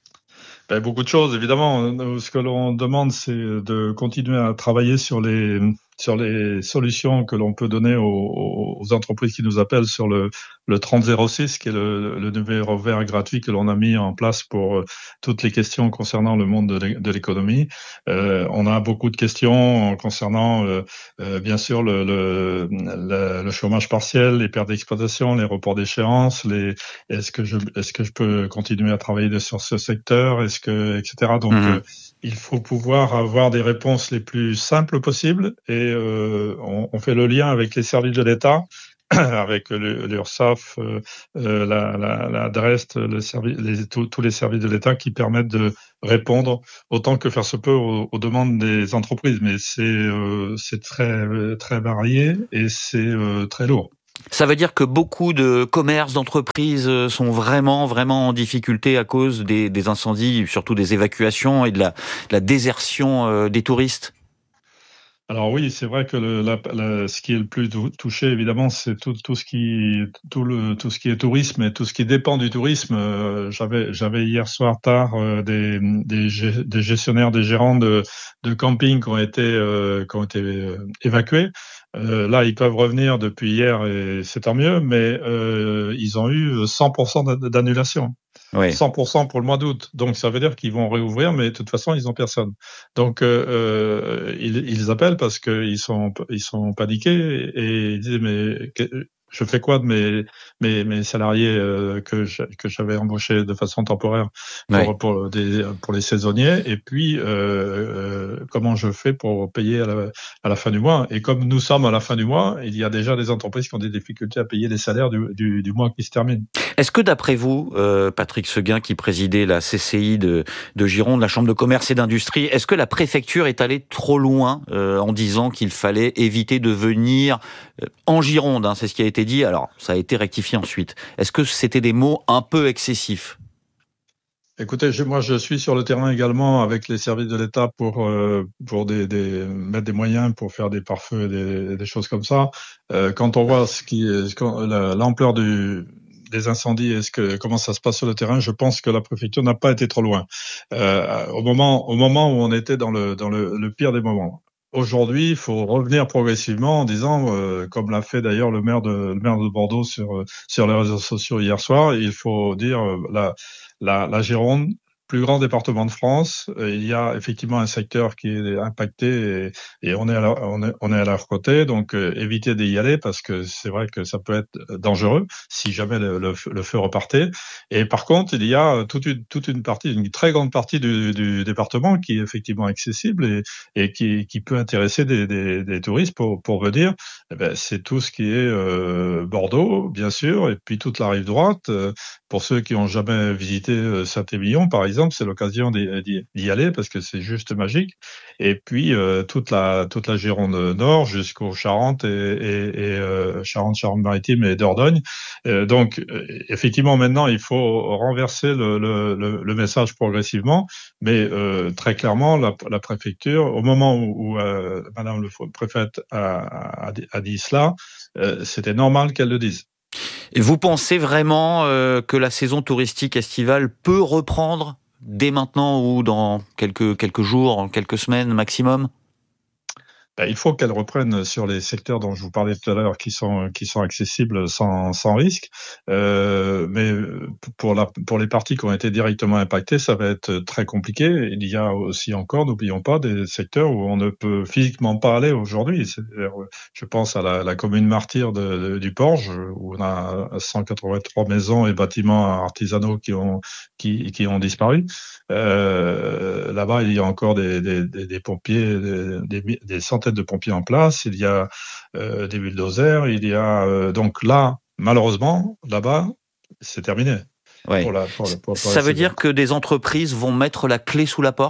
Ben, beaucoup de choses, évidemment. Ce que l'on demande, c'est de continuer à travailler sur les sur les solutions que l'on peut donner aux, aux entreprises qui nous appellent sur le, le trente zéro six, qui est le, le numéro vert gratuit que l'on a mis en place pour euh, toutes les questions concernant le monde de l'économie. Euh, on a beaucoup de questions concernant, euh, euh, bien sûr, le, le, le, le chômage partiel, les pertes d'exploitation, les reports d'échéance, les est-ce que je est-ce que je peux continuer à travailler sur ce secteur, est-ce que et cetera. Donc mmh. euh, il faut pouvoir avoir des réponses les plus simples possibles et euh, on, on fait le lien avec les services de l'État, avec l'URSSAF, euh, euh, la, la, la DREST, le service, les, tous, tous les services de l'État qui permettent de répondre autant que faire se peut aux, aux demandes des entreprises. Mais c'est euh, c'est très très varié et c'est euh, très lourd. Ça veut dire que beaucoup de commerces, d'entreprises sont vraiment, vraiment en difficulté à cause des, des incendies, surtout des évacuations et de la, de la désertion euh, des touristes. Alors oui, c'est vrai que le, la, la, ce qui est le plus touché, évidemment, c'est tout, tout ce qui, tout le, tout ce qui est tourisme et tout ce qui dépend du tourisme. Euh, j'avais, j'avais hier soir tard euh, des, des, des gestionnaires, des gérants de, de camping qui ont été, euh, qui ont été euh, évacués. Euh, là, ils peuvent revenir depuis hier et c'est tant mieux, mais euh, ils ont eu cent pour cent d'annulation. Oui. cent pour cent pour le mois d'août. Donc, ça veut dire qu'ils vont réouvrir, mais de toute façon, ils n'ont personne. Donc, euh, euh, ils, ils appellent parce qu'ils sont, ils sont paniqués et ils disent, mais je fais quoi de mes, mes, mes salariés euh, que, je, que j'avais embauchés de façon temporaire pour, oui. pour, des, pour les saisonniers et puis euh, euh, comment je fais pour payer à la, à la fin du mois. Et comme nous sommes à la fin du mois, il y a déjà des entreprises qui ont des difficultés à payer les salaires du, du, du mois qui se termine. Est-ce que d'après vous, euh, Patrick Seguin, qui présidait la C C I de, de Gironde, la Chambre de commerce et d'industrie, est-ce que la préfecture est allée trop loin euh, en disant qu'il fallait éviter de venir euh, en Gironde, hein, c'est ce qui a été dit, alors ça a été rectifié ensuite. Est-ce que c'était des mots un peu excessifs ? Écoutez, je, moi je suis sur le terrain également avec les services de l'État pour euh, pour des, des mettre des moyens pour faire des pare-feux et des, des choses comme ça. Euh, quand on voit ce qui est, l'ampleur du des incendies et ce que comment ça se passe sur le terrain, je pense que la préfecture n'a pas été trop loin. Euh, au moment au moment où on était dans le dans le, le pire des moments. Aujourd'hui, il faut revenir progressivement en disant, euh, comme l'a fait d'ailleurs le maire de le maire de Bordeaux sur sur les réseaux sociaux hier soir, il faut dire euh, la la la Gironde, plus grand département de France, il y a effectivement un secteur qui est impacté et, et on est à la, on est, on est à leur côté, donc euh, évitez d'y aller parce que c'est vrai que ça peut être dangereux si jamais le, le, le feu repartait. Et par contre, il y a toute une, toute une partie, une très grande partie du, du département qui est effectivement accessible et, et qui, qui peut intéresser des, des, des touristes pour, pour venir. Eh ben, c'est tout ce qui est euh, Bordeaux, bien sûr, et puis toute la rive droite. Euh, pour ceux qui n'ont jamais visité euh, Saint-Émilion, par exemple, c'est l'occasion d'y, d'y aller parce que c'est juste magique. Et puis euh, toute la toute la Gironde Nord jusqu'aux Charentes et, et, et euh, Charente, Charente-Maritime et Dordogne. Euh, donc euh, effectivement maintenant il faut renverser le, le, le, le message progressivement, mais euh, très clairement la, la préfecture, au moment où, où euh, Madame le préfète a, a, a dit cela, euh, c'était normal qu'elle le dise. Et vous pensez vraiment euh, que la saison touristique estivale peut reprendre dès maintenant ou dans quelques, quelques jours, quelques semaines maximum ? Ben, il faut qu'elle reprenne sur les secteurs dont je vous parlais tout à l'heure qui sont qui sont accessibles sans sans risque. Euh, mais pour la pour les parties qui ont été directement impactées, ça va être très compliqué. Il y a aussi encore, n'oublions pas, des secteurs où on ne peut physiquement pas aller aujourd'hui. C'est-à-dire, je pense à la, la commune martyre de, de, du Porge où on a cent quatre-vingt-trois maisons et bâtiments artisanaux qui ont qui qui ont disparu. Euh, là-bas, il y a encore des des, des, des pompiers, des, des, des centaines de pompiers en place, il y a euh, des bulldozers, il y a euh, donc là, malheureusement, là-bas, c'est terminé. Ouais. Pour la, pour, pour, pour Ça veut dire que des entreprises vont mettre la clé sous la porte ?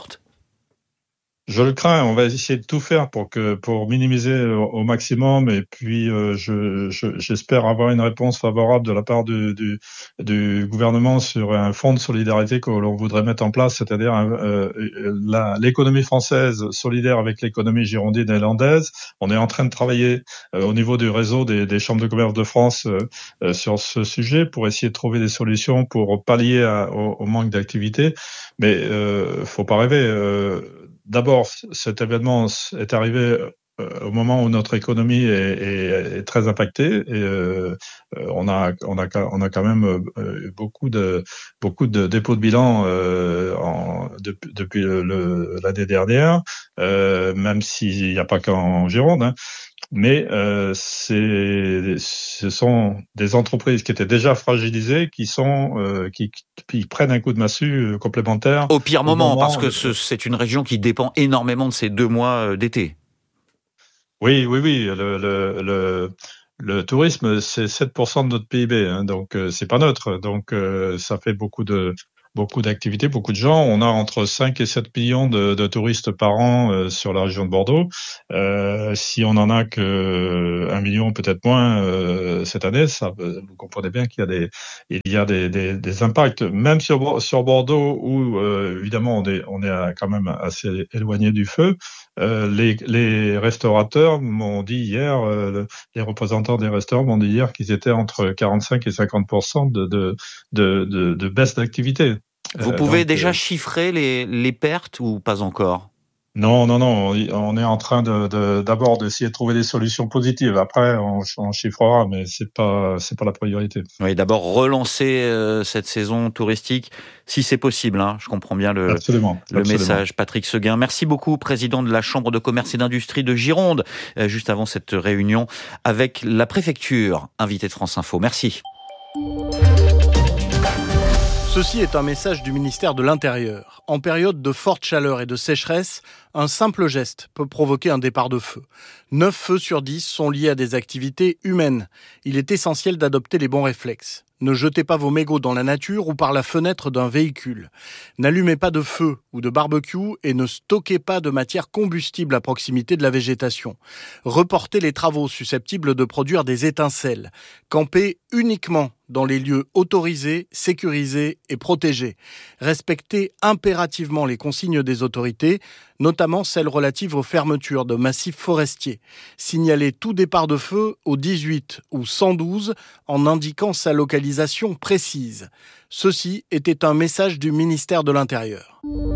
Je le crains. On va essayer de tout faire pour que pour minimiser au maximum. Et puis, euh, je, je, j'espère avoir une réponse favorable de la part du, du, du gouvernement sur un fonds de solidarité que l'on voudrait mettre en place, c'est-à-dire euh, la, l'économie française solidaire avec l'économie girondine et landaise. On est en train de travailler euh, au niveau du réseau des, des chambres de commerce de France euh, euh, sur ce sujet pour essayer de trouver des solutions pour pallier à, au, au manque d'activité. Mais euh, faut pas rêver. Euh, D'abord, cet événement est arrivé euh, au moment où notre économie est, est, est très impactée et euh, on a on a on a quand même euh, beaucoup de beaucoup de dépôts de bilan euh, en, de, depuis le, le, l'année dernière, euh, même s'il n'y a pas qu'en Gironde. Hein. Mais euh, c'est, ce sont des entreprises qui étaient déjà fragilisées, qui sont, euh, qui, qui prennent un coup de massue complémentaire. Au pire moment, au moment parce que de... ce, c'est une région qui dépend énormément de ces deux mois d'été. Oui, oui, oui. Le, le, le, le tourisme, c'est sept pour cent de notre P I B, hein, donc euh, c'est pas neutre. Donc euh, ça fait beaucoup de beaucoup d'activités, beaucoup de gens. On a entre cinq et sept millions de, de touristes par an euh, sur la région de Bordeaux. Euh, si on en a que un million, peut-être moins euh, cette année, ça, vous comprenez bien qu'il y a des, il y a des, des, des impacts. Même sur sur Bordeaux, où euh, évidemment on est on est quand même assez éloigné du feu. Euh, les, les restaurateurs m'ont dit hier, euh, les représentants des restaurants m'ont dit hier qu'ils étaient entre quarante-cinq et cinquante pour cent de de de, de, de baisse d'activité. Vous pouvez donc, déjà euh, chiffrer les, les pertes ou pas encore ? Non, non, non. On est en train de, de d'abord d'essayer de trouver des solutions positives. Après, on, on chiffrera, mais c'est pas c'est pas la priorité. Oui, d'abord relancer euh, cette saison touristique, si c'est possible. Hein. Je comprends bien le, absolument, le absolument. message. Patrick Seguin, merci beaucoup, président de la Chambre de commerce et d'industrie de Gironde, euh, juste avant cette réunion avec la préfecture, invité de France Info. Merci. Ceci est un message du ministère de l'Intérieur. En période de forte chaleur et de sécheresse, un simple geste peut provoquer un départ de feu. neuf feux sur dix sont liés à des activités humaines. Il est essentiel d'adopter les bons réflexes. Ne jetez pas vos mégots dans la nature ou par la fenêtre d'un véhicule. N'allumez pas de feu ou de barbecue et ne stockez pas de matière combustible à proximité de la végétation. Reportez les travaux susceptibles de produire des étincelles. Campez uniquement dans les lieux autorisés, sécurisés et protégés. Respectez impérativement les consignes des autorités, notamment celles relatives aux fermetures de massifs forestiers. Signalez tout départ de feu au dix-huit ou cent douze en indiquant sa localisation précise. Ceci était un message du ministère de l'Intérieur.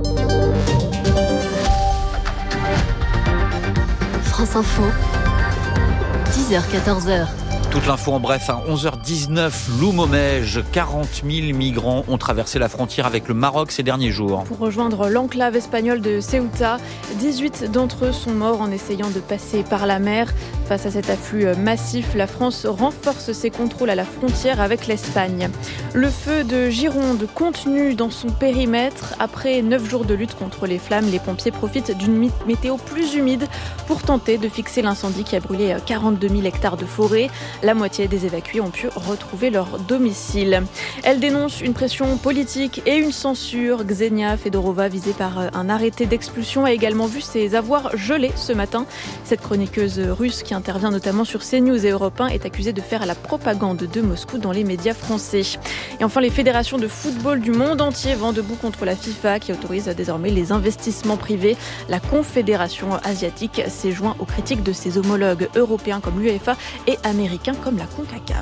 France Info, dix heures quatorze heures. Toute l'info en bref, à onze heures dix-neuf, Loumomège, quarante mille migrants ont traversé la frontière avec le Maroc ces derniers jours. Pour rejoindre l'enclave espagnole de Ceuta, dix-huit d'entre eux sont morts en essayant de passer par la mer. Face à cet afflux massif, la France renforce ses contrôles à la frontière avec l'Espagne. Le feu de Gironde contenu dans son périmètre. Après neuf jours de lutte contre les flammes, les pompiers profitent d'une météo plus humide pour tenter de fixer l'incendie qui a brûlé quarante-deux mille hectares de forêt. La moitié des évacués ont pu retrouver leur domicile. Elle dénonce une pression politique et une censure. Ksenia Fedorova, visée par un arrêté d'expulsion, a également vu ses avoirs gelés ce matin. Cette chroniqueuse russe, qui intervient notamment sur CNews et Europe un, est accusée de faire la propagande de Moscou dans les médias français. Et enfin, les fédérations de football du monde entier vont debout contre la FIFA, qui autorise désormais les investissements privés. La Confédération asiatique s'est joint aux critiques de ses homologues européens comme l'UEFA et américains comme la CONCACAF.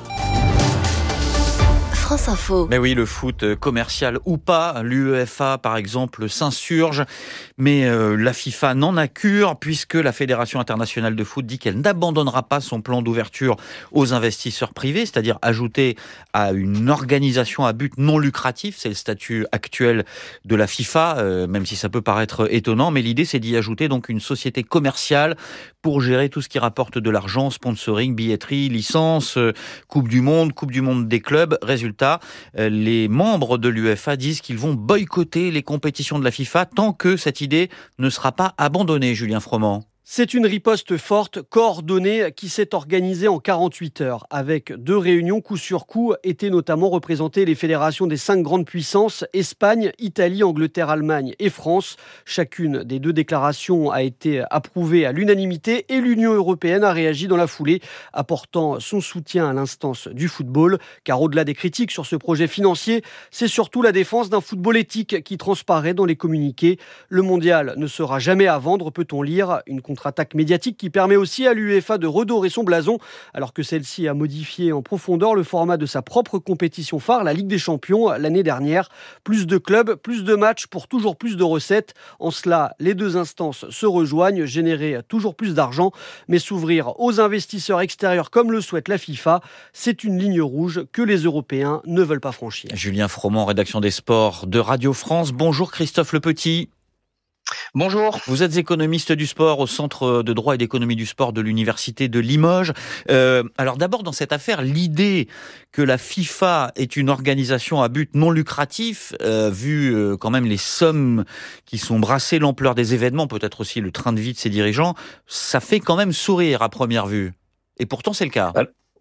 France Info. Mais oui, le foot commercial ou pas, l'UEFA par exemple s'insurge, mais euh, la FIFA n'en a cure puisque la Fédération internationale de foot dit qu'elle n'abandonnera pas son plan d'ouverture aux investisseurs privés, c'est-à-dire ajouter à une organisation à but non lucratif, c'est le statut actuel de la FIFA, euh, même si ça peut paraître étonnant, mais l'idée c'est d'y ajouter donc une société commerciale pour gérer tout ce qui rapporte de l'argent, sponsoring, billetterie, licence, euh, Coupe du Monde, Coupe du Monde des clubs. Résultat, euh, les membres de l'UEFA disent qu'ils vont boycotter les compétitions de la FIFA tant que cette idée ne sera pas abandonnée, Julien Froment. C'est une riposte forte, coordonnée, qui s'est organisée en quarante-huit heures. Avec deux réunions coup sur coup, étaient notamment représentées les fédérations des cinq grandes puissances, Espagne, Italie, Angleterre, Allemagne et France. Chacune des deux déclarations a été approuvée à l'unanimité et l'Union européenne a réagi dans la foulée, apportant son soutien à l'instance du football. Car au-delà des critiques sur ce projet financier, c'est surtout la défense d'un football éthique qui transparaît dans les communiqués. Le mondial ne sera jamais à vendre, peut-on lire. Une contre-attaque médiatique qui permet aussi à l'UEFA de redorer son blason, alors que celle-ci a modifié en profondeur le format de sa propre compétition phare, la Ligue des Champions, l'année dernière. Plus de clubs, plus de matchs pour toujours plus de recettes. En cela, les deux instances se rejoignent, générer toujours plus d'argent, mais s'ouvrir aux investisseurs extérieurs comme le souhaite la FIFA, c'est une ligne rouge que les Européens ne veulent pas franchir. Julien Froment, rédaction des sports de Radio France. Bonjour Christophe Le Petit. Bonjour. Vous êtes économiste du sport au Centre de droit et d'économie du sport de l'Université de Limoges. Euh, alors d'abord, dans cette affaire, l'idée que la FIFA est une organisation à but non lucratif, euh, vu euh, quand même les sommes qui sont brassées, l'ampleur des événements, peut-être aussi le train de vie de ses dirigeants, ça fait quand même sourire à première vue. Et pourtant, c'est le cas.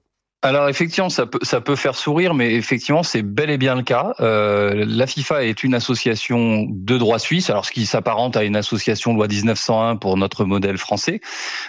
Alors effectivement, ça peut ça peut faire sourire, mais effectivement, c'est bel et bien le cas. Euh, la FIFA est une association de droit suisse, alors ce qui s'apparente à une association loi dix-neuf cent un pour notre modèle français.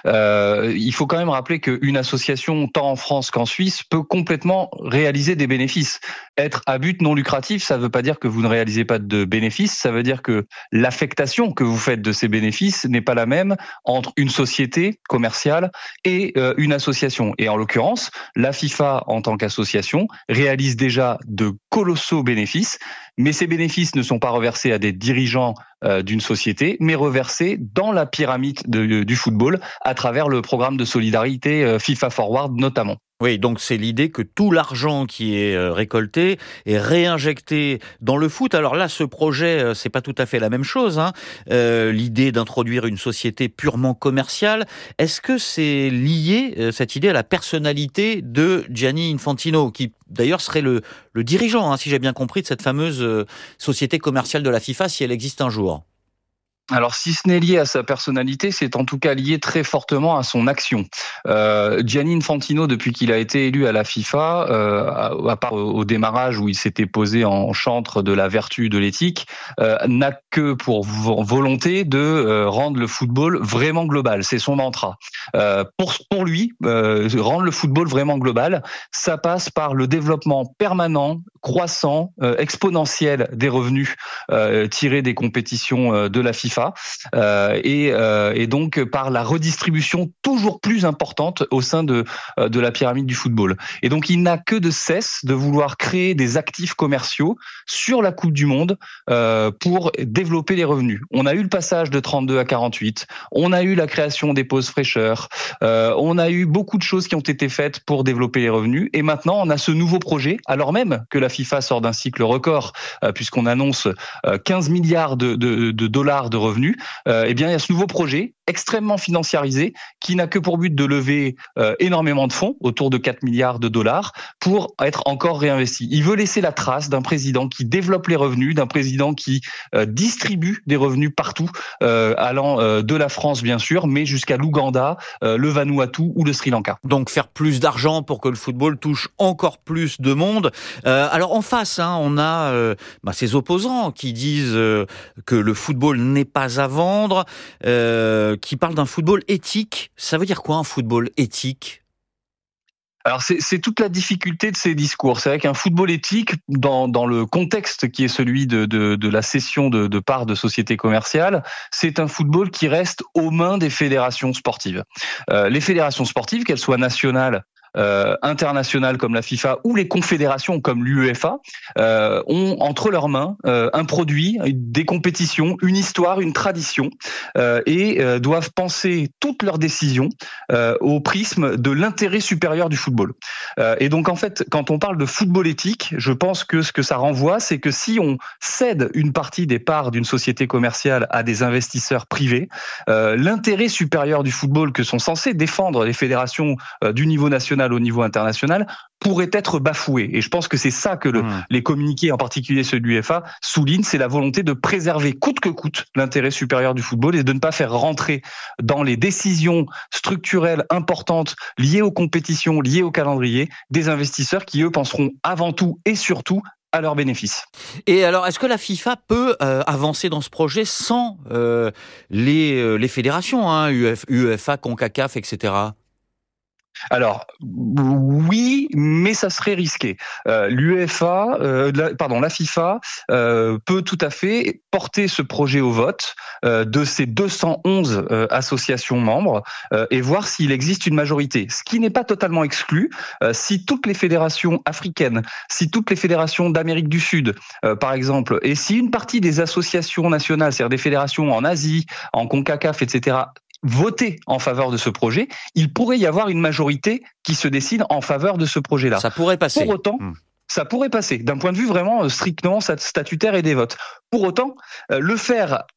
Euh, il faut quand même rappeler qu'une association, tant en France qu'en Suisse, peut complètement réaliser des bénéfices. Être à but non lucratif, ça ne veut pas dire que vous ne réalisez pas de bénéfices, ça veut dire que l'affectation que vous faites de ces bénéfices n'est pas la même entre une société commerciale et euh, une association. Et en l'occurrence, la FIFA, en tant qu'association, réalise déjà de colossaux bénéfices, mais ces bénéfices ne sont pas reversés à des dirigeants euh, d'une société, mais reversés dans la pyramide de, du football à travers le programme de solidarité euh, FIFA Forward notamment. Oui, donc c'est l'idée que tout l'argent qui est récolté est réinjecté dans le foot. Alors là, ce projet, c'est pas tout à fait la même chose, hein. Euh, l'idée d'introduire une société purement commerciale, est-ce que c'est lié, cette idée, à la personnalité de Gianni Infantino, qui d'ailleurs serait le, le dirigeant, hein, si j'ai bien compris, de cette fameuse société commerciale de la FIFA, si elle existe un jour? Alors, si ce n'est lié à sa personnalité, c'est en tout cas lié très fortement à son action. Euh, Gianni Infantino, depuis qu'il a été élu à la FIFA, euh, à, à part au démarrage où il s'était posé en chantre de la vertu de l'éthique, euh, n'a que pour volonté de euh, rendre le football vraiment global. C'est son mantra. Euh, pour, pour lui, euh, rendre le football vraiment global, ça passe par le développement permanent, croissant, euh, exponentiel des revenus euh, tirés des compétitions euh, de la FIFA. Euh, et, euh, et donc par la redistribution toujours plus importante au sein de, de la pyramide du football. Et donc il n'a que de cesse de vouloir créer des actifs commerciaux sur la Coupe du Monde euh, pour développer les revenus. On a eu le passage de trente-deux à quarante-huit, on a eu la création des pauses fraîcheurs, euh, on a eu beaucoup de choses qui ont été faites pour développer les revenus, et maintenant on a ce nouveau projet, alors même que la FIFA sort d'un cycle record, euh, puisqu'on annonce euh, quinze milliards de, de, de dollars de revenus. Revenus, euh, eh bien, il y a ce nouveau projet extrêmement financiarisé qui n'a que pour but de lever euh, énormément de fonds, autour de quatre milliards de dollars, pour être encore réinvesti. Il veut laisser la trace d'un président qui développe les revenus, d'un président qui euh, distribue des revenus partout, euh, allant euh, de la France bien sûr, mais jusqu'à l'Ouganda, euh, le Vanuatu ou le Sri Lanka. Donc faire plus d'argent pour que le football touche encore plus de monde. Euh, alors en face, hein, on a euh, bah, ces opposants qui disent euh, que le football n'est pas à vendre, euh, qui parle d'un football éthique. Ça veut dire quoi un football éthique ? Alors c'est, c'est toute la difficulté de ces discours. C'est vrai qu'un football éthique, dans, dans le contexte qui est celui de, de, de la cession de, de parts de sociétés commerciales, c'est un football qui reste aux mains des fédérations sportives. Euh, les fédérations sportives, qu'elles soient nationales, Euh, internationales comme la FIFA ou les confédérations comme l'UEFA euh, ont entre leurs mains euh, un produit, des compétitions, une histoire, une tradition euh, et euh, doivent penser toutes leurs décisions euh, au prisme de l'intérêt supérieur du football. Euh, et donc en fait, quand on parle de football éthique, je pense que ce que ça renvoie, c'est que si on cède une partie des parts d'une société commerciale à des investisseurs privés, euh, l'intérêt supérieur du football que sont censés défendre les fédérations euh, du niveau national au niveau international pourrait être bafoué. Et je pense que c'est ça que le, mmh. les communiqués, en particulier ceux de l'UEFA, soulignent, c'est la volonté de préserver coûte que coûte l'intérêt supérieur du football et de ne pas faire rentrer dans les décisions structurelles importantes liées aux compétitions, liées au calendrier, des investisseurs qui, eux, penseront avant tout et surtout à leurs bénéfices. Et alors, est-ce que la FIFA peut euh, avancer dans ce projet sans euh, les, euh, les fédérations, hein, UEFA, CONCACAF, et cetera? Alors oui, mais ça serait risqué. Euh, L'UEFA, euh, la, pardon, la FIFA euh, peut tout à fait porter ce projet au vote euh, de ces deux cent onze euh, associations membres euh, et voir s'il existe une majorité. Ce qui n'est pas totalement exclu euh, si toutes les fédérations africaines, si toutes les fédérations d'Amérique du Sud, euh, par exemple, et si une partie des associations nationales, c'est-à-dire des fédérations en Asie, en CONCACAF, et cetera, voter en faveur de ce projet, il pourrait y avoir une majorité qui se décide en faveur de ce projet-là. Ça pourrait passer. Pour autant, mmh. ça pourrait passer, d'un point de vue vraiment strictement statutaire et des votes. Pour autant, le faire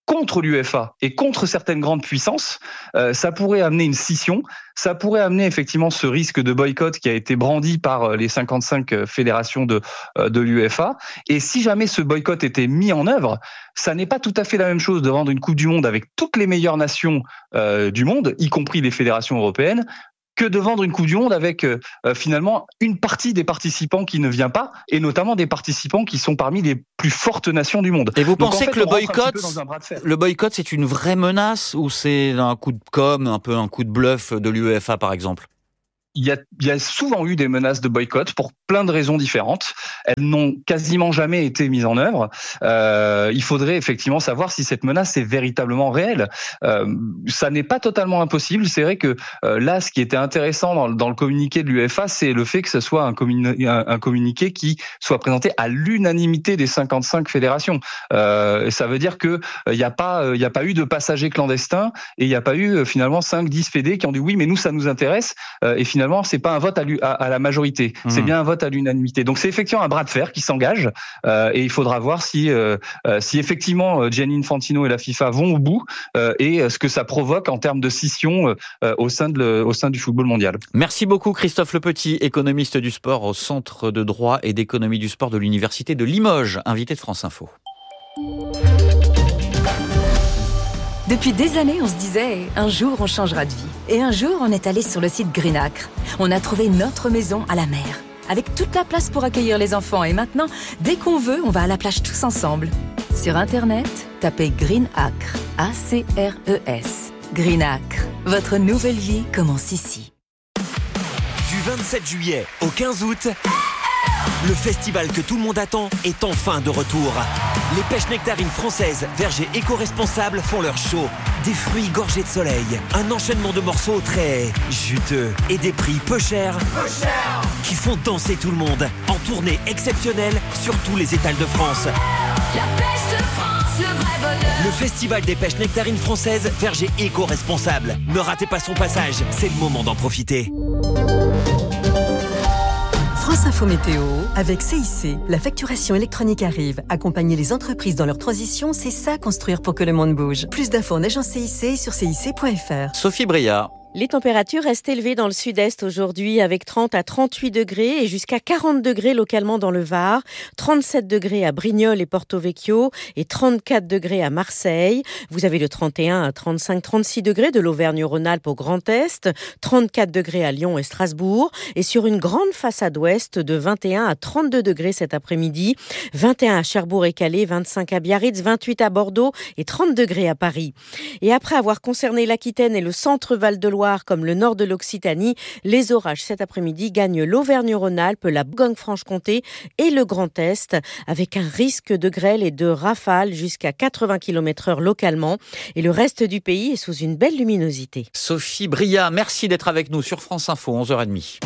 contre l'U F A et contre certaines grandes puissances, euh, ça pourrait amener une scission, ça pourrait amener effectivement ce risque de boycott qui a été brandi par les cinquante-cinq fédérations de, de l'U F A. Et si jamais ce boycott était mis en œuvre, ça n'est pas tout à fait la même chose de vendre une Coupe du Monde avec toutes les meilleures nations euh, du monde, y compris les fédérations européennes, que de vendre une Coupe du Monde avec euh, finalement une partie des participants qui ne vient pas, et notamment des participants qui sont parmi les plus fortes nations du monde. Et vous Donc, pensez en fait, que le on rentre un boycott, petit peu dans un bras de fer. le boycott, c'est une vraie menace ou c'est un coup de com', un peu un coup de bluff de l'U E F A par exemple ? Il y, a, il y a souvent eu des menaces de boycott pour plein de raisons différentes. Elles n'ont quasiment jamais été mises en œuvre. Euh, il faudrait effectivement savoir si cette menace est véritablement réelle. Euh, ça n'est pas totalement impossible. C'est vrai que euh, là, ce qui était intéressant dans, dans le communiqué de l'U F A, c'est le fait que ce soit un, communi- un, un communiqué qui soit présenté à l'unanimité des cinquante-cinq fédérations. Euh, ça veut dire que il euh, n'y a pas, il euh, y a pas eu de passagers clandestins et il n'y a pas eu euh, finalement cinq dix fédés qui ont dit oui, mais nous ça nous intéresse. Euh, et finalement c'est pas un vote à, à, à la majorité, mmh. c'est bien un vote à l'unanimité. Donc c'est effectivement un bras de fer qui s'engage euh, et il faudra voir si, euh, si effectivement Gianni Infantino et la FIFA vont au bout euh, et ce que ça provoque en termes de scission euh, au, sein de le, au sein du football mondial. Merci beaucoup Christophe Lepetit, économiste du sport au Centre de droit et d'économie du sport de l'Université de Limoges, invité de France Info. Depuis des années, on se disait « un jour, on changera de vie ». Et un jour, on est allé sur le site Greenacre. On a trouvé notre maison à la mer, avec toute la place pour accueillir les enfants. Et maintenant, dès qu'on veut, on va à la plage tous ensemble. Sur Internet, tapez Greenacre, A C R E S. Greenacre, votre nouvelle vie commence ici. Du vingt-sept juillet au quinze août, le festival que tout le monde attend est enfin de retour. Les pêches nectarines françaises, vergers éco-responsables font leur show. Des fruits gorgés de soleil, un enchaînement de morceaux très juteux et des prix peu chers, peu chers qui font danser tout le monde en tournée exceptionnelle sur tous les étals de France. La pêche de France, le vrai bonheur. Le festival des pêches nectarines françaises, vergers éco-responsables. Ne ratez pas son passage, c'est le moment d'en profiter. France Info Météo, avec C I C, la facturation électronique arrive. Accompagner les entreprises dans leur transition, c'est ça construire pour que le monde bouge. Plus d'infos en agence C I C sur C I C point F R. Sophie Briard. Les températures restent élevées dans le sud-est aujourd'hui avec trente à trente-huit degrés et jusqu'à quarante degrés localement dans le Var, trente-sept degrés à Brignoles et Porto Vecchio et trente-quatre degrés à Marseille. Vous avez le trente et un à trente-cinq trente-six degrés de l'Auvergne-Rhône-Alpes au Grand Est, trente-quatre degrés à Lyon et Strasbourg et sur une grande façade ouest de vingt et un à trente-deux degrés cet après-midi, vingt et un à Cherbourg et Calais, vingt-cinq à Biarritz, vingt-huit à Bordeaux et trente degrés à Paris. Et après avoir concerné l'Aquitaine et le centre Val-de-Loire comme le nord de l'Occitanie, les orages cet après-midi gagnent l'Auvergne-Rhône-Alpes, la Bourgogne-Franche-Comté et le Grand Est, avec un risque de grêle et de rafales jusqu'à quatre-vingts kilomètres heure localement. Et le reste du pays est sous une belle luminosité. Sophie Briard, merci d'être avec nous sur France Info, onze heures trente.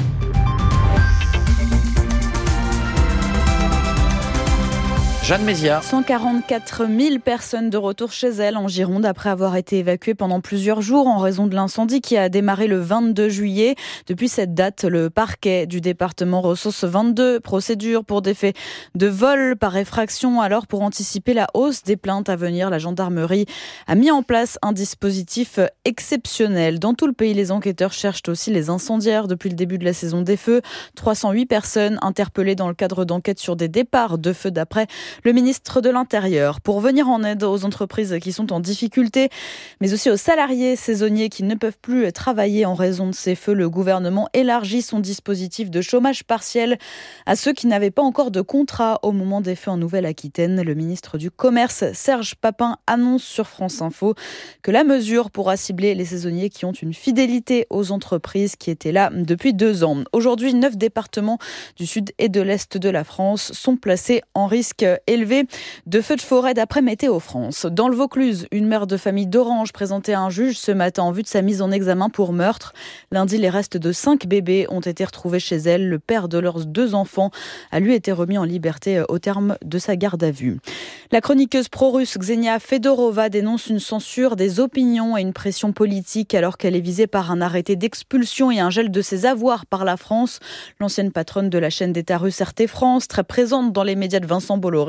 Jeanne Mézia. cent quarante-quatre mille personnes de retour chez elles en Gironde après avoir été évacuées pendant plusieurs jours en raison de l'incendie qui a démarré le vingt-deux juillet. Depuis cette date, le parquet du département recense vingt-deux procédures pour des faits de vol par effraction. Alors, pour anticiper la hausse des plaintes à venir, la gendarmerie a mis en place un dispositif exceptionnel. Dans tout le pays, les enquêteurs cherchent aussi les incendiaires depuis le début de la saison des feux. trois cent huit personnes interpellées dans le cadre d'enquêtes sur des départs de feux d'après le ministre de l'Intérieur, pour venir en aide aux entreprises qui sont en difficulté, mais aussi aux salariés saisonniers qui ne peuvent plus travailler en raison de ces feux. Le gouvernement élargit son dispositif de chômage partiel à ceux qui n'avaient pas encore de contrat au moment des feux en Nouvelle-Aquitaine. Le ministre du Commerce, Serge Papin, annonce sur France Info que la mesure pourra cibler les saisonniers qui ont une fidélité aux entreprises qui étaient là depuis deux ans. Aujourd'hui, neuf départements du sud et de l'est de la France sont placés en risque élevé de feux de forêt d'après Météo France. Dans le Vaucluse, une mère de famille d'Orange présentait à un juge ce matin en vue de sa mise en examen pour meurtre. Lundi, les restes de cinq bébés ont été retrouvés chez elle. Le père de leurs deux enfants a lui été remis en liberté au terme de sa garde à vue. La chroniqueuse pro-russe Ksenia Fedorova dénonce une censure des opinions et une pression politique alors qu'elle est visée par un arrêté d'expulsion et un gel de ses avoirs par la France. L'ancienne patronne de la chaîne d'État russe R T France, très présente dans les médias de Vincent Bolloré,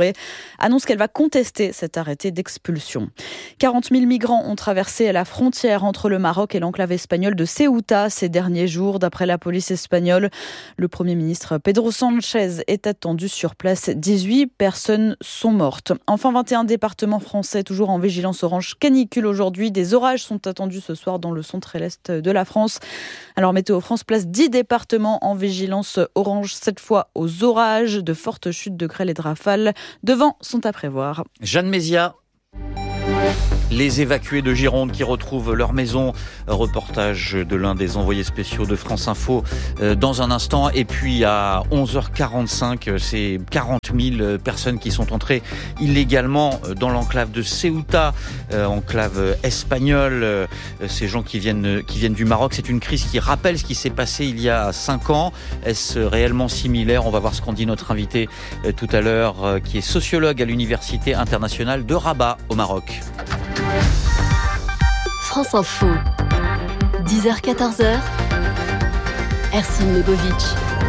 préfet annonce qu'elle va contester cet arrêté d'expulsion. quarante mille migrants ont traversé la frontière entre le Maroc et l'enclave espagnole de Ceuta ces derniers jours. D'après la police espagnole, le Premier ministre Pedro Sánchez est attendu sur place. dix-huit personnes sont mortes. Enfin, vingt et un départements français toujours en vigilance orange canicule aujourd'hui. Des orages sont attendus ce soir dans le centre et l'est de la France. Alors Météo France place dix départements en vigilance orange, cette fois aux orages. De fortes chutes de grêle et de rafales de vent sont à prévoir. Jeanne Mézia. Les évacués de Gironde qui retrouvent leur maison. Reportage de l'un des envoyés spéciaux de France Info dans un instant. Et puis à onze heures quarante-cinq, c'est quarante mille personnes qui sont entrées illégalement dans l'enclave de Ceuta, enclave espagnole. Ces gens qui viennent, qui viennent du Maroc. C'est une crise qui rappelle ce qui s'est passé il y a cinq ans. Est-ce réellement similaire ? On va voir ce qu'en dit notre invité tout à l'heure, qui est sociologue à l'Université internationale de Rabat au Maroc. France Info, dix heures quatorze heures, Ercine Lebovitch.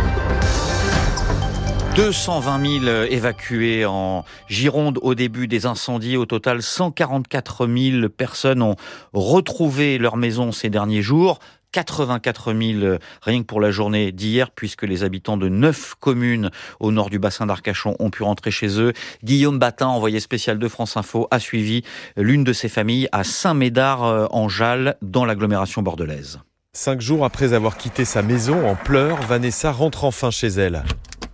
deux cent vingt mille évacués en Gironde au début des incendies. Au total, cent quarante-quatre mille personnes ont retrouvé leur maison ces derniers jours. quatre-vingt-quatre mille rien que pour la journée d'hier, puisque les habitants de neuf communes au nord du bassin d'Arcachon ont pu rentrer chez eux. Guillaume Batin, envoyé spécial de France Info, a suivi l'une de ces familles à Saint-Médard-en-Jalles, dans l'agglomération bordelaise. Cinq jours après avoir quitté sa maison en pleurs, Vanessa rentre enfin chez elle.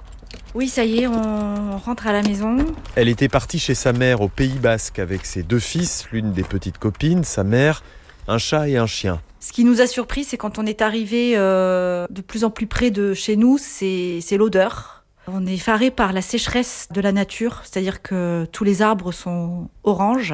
Oui, ça y est, on rentre à la maison. Elle était partie chez sa mère au Pays Basque avec ses deux fils, l'une des petites copines, sa mère, un chat et un chien. Ce qui nous a surpris, c'est quand on est arrivé euh, de plus en plus près de chez nous, c'est, c'est l'odeur. On est effaré par la sécheresse de la nature, c'est-à-dire que tous les arbres sont oranges.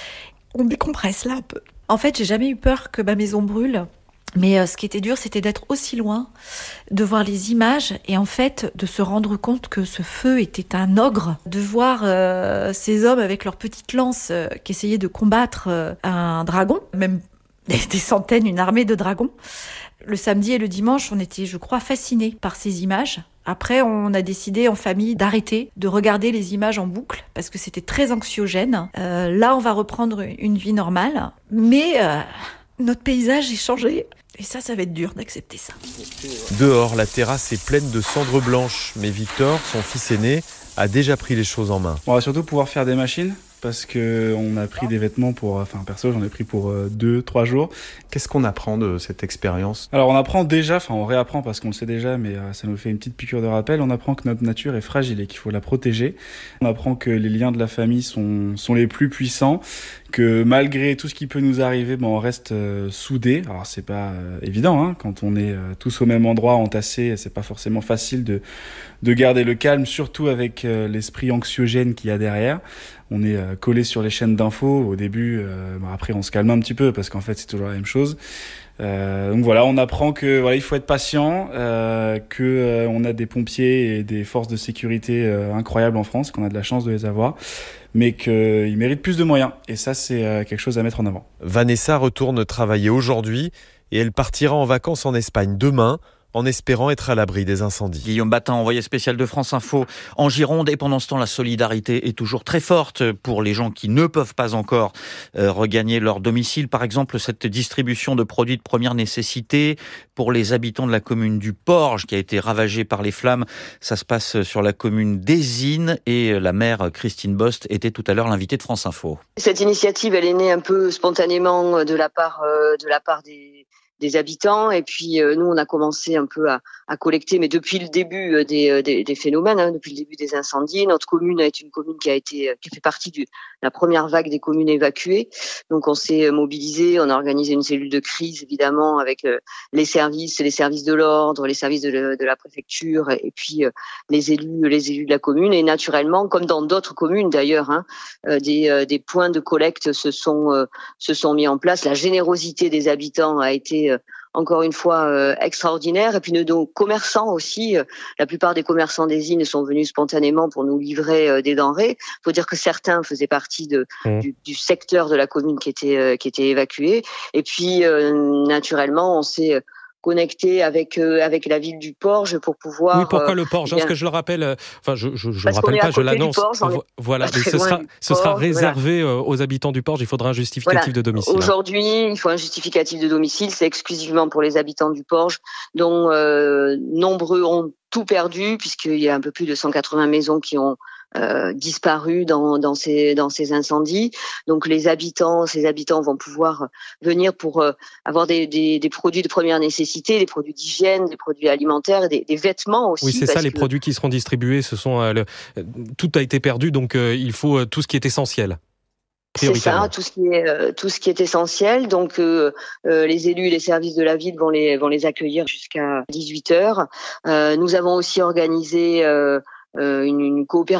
On décompresse là un peu. En fait, j'ai jamais eu peur que ma maison brûle. Mais euh, ce qui était dur, c'était d'être aussi loin, de voir les images et en fait de se rendre compte que ce feu était un ogre, de voir euh, ces hommes avec leurs petites lances euh, qui essayaient de combattre euh, un dragon, même des centaines, une armée de dragons. Le samedi et le dimanche, on était, je crois, fascinés par ces images. Après, on a décidé en famille d'arrêter de regarder les images en boucle parce que c'était très anxiogène. Euh, là, on va reprendre une vie normale, mais euh, notre paysage est changé. Et ça, ça va être dur d'accepter ça. Dehors, la terrasse est pleine de cendres blanches. Mais Victor, son fils aîné, a déjà pris les choses en main. On va surtout pouvoir faire des machines. Parce qu'on a pris des vêtements pour, enfin perso j'en ai pris pour euh, deux, trois jours. Qu'est-ce qu'on apprend de cette expérience ? Alors on apprend déjà, enfin on réapprend parce qu'on le sait déjà, mais euh, ça nous fait une petite piqûre de rappel. On apprend que notre nature est fragile et qu'il faut la protéger. On apprend que les liens de la famille sont, sont les plus puissants, que malgré tout ce qui peut nous arriver, ben, on reste euh, soudés. Alors c'est pas euh, évident, hein, quand on est euh, tous au même endroit, entassés, c'est pas forcément facile de, de garder le calme, surtout avec euh, l'esprit anxiogène qu'il y a derrière. On est euh, collé sur les chaînes d'infos. Au début, euh, bah après on se calme un petit peu parce qu'en fait c'est toujours la même chose. Euh, donc voilà, on apprend que voilà il faut être patient, euh, que euh, on a des pompiers et des forces de sécurité euh, incroyables en France, qu'on a de la chance de les avoir, mais qu'ils méritent plus de moyens. Et ça c'est euh, quelque chose à mettre en avant. Vanessa retourne travailler aujourd'hui et elle partira en vacances en Espagne demain, en espérant être à l'abri des incendies. Guillaume Batin, envoyé spécial de France Info en Gironde. Et pendant ce temps, la solidarité est toujours très forte pour les gens qui ne peuvent pas encore euh, regagner leur domicile. Par exemple, cette distribution de produits de première nécessité pour les habitants de la commune du Porge qui a été ravagée par les flammes. Ça se passe sur la commune d'Ésine et la maire Christine Bost était tout à l'heure l'invitée de France Info. Cette initiative, elle est née un peu spontanément de la part, euh, de la part des... des habitants et puis euh, nous on a commencé un peu à, à collecter mais depuis le début euh, des, des, des phénomènes, hein, depuis le début des incendies. Notre commune est une commune qui a été qui fait partie de la première vague des communes évacuées, donc on s'est mobilisé, on a organisé une cellule de crise évidemment avec euh, les services, les services de l'ordre, les services de, le, de la préfecture et puis euh, les élus, les élus de la commune et naturellement comme dans d'autres communes d'ailleurs, hein, euh, des, euh, des points de collecte se sont euh, se sont mis en place. La générosité des habitants a été encore une fois euh, extraordinaire et puis nos, nos commerçants aussi, euh, la plupart des commerçants des îles sont venus spontanément pour nous livrer euh, des denrées. Il faut dire que certains faisaient partie de, mmh. du, du secteur de la commune qui était euh, qui était évacué et puis euh, naturellement on s'est connecter avec euh, avec la ville du Porge pour pouvoir. Oui, pourquoi euh, le Porge? Parce que je le rappelle, euh, enfin je je, je le rappelle pas, je l'annonce. Voilà, mais ce sera ce sera réservé voilà. aux habitants du Porge. Il faudra un justificatif voilà. de domicile. Aujourd'hui, il faut un justificatif de domicile. C'est exclusivement pour les habitants du Porge, dont euh, nombreux ont tout perdu puisqu'il y a un peu plus de cent quatre-vingts maisons qui ont Euh, disparu dans, dans ces dans ces incendies. Donc les habitants, ces habitants vont pouvoir venir pour euh, avoir des, des des produits de première nécessité, des produits d'hygiène, des produits alimentaires, des, des vêtements aussi. Oui, c'est ça, les que... produits qui seront distribués. Ce sont euh, le... tout a été perdu, donc euh, il faut euh, tout ce qui est essentiel. C'est ça, tout ce qui est euh, tout ce qui est essentiel. Donc euh, euh, les élus et les services de la ville vont les vont les accueillir jusqu'à dix-huit heures. Euh, nous avons aussi organisé euh, une, une coopération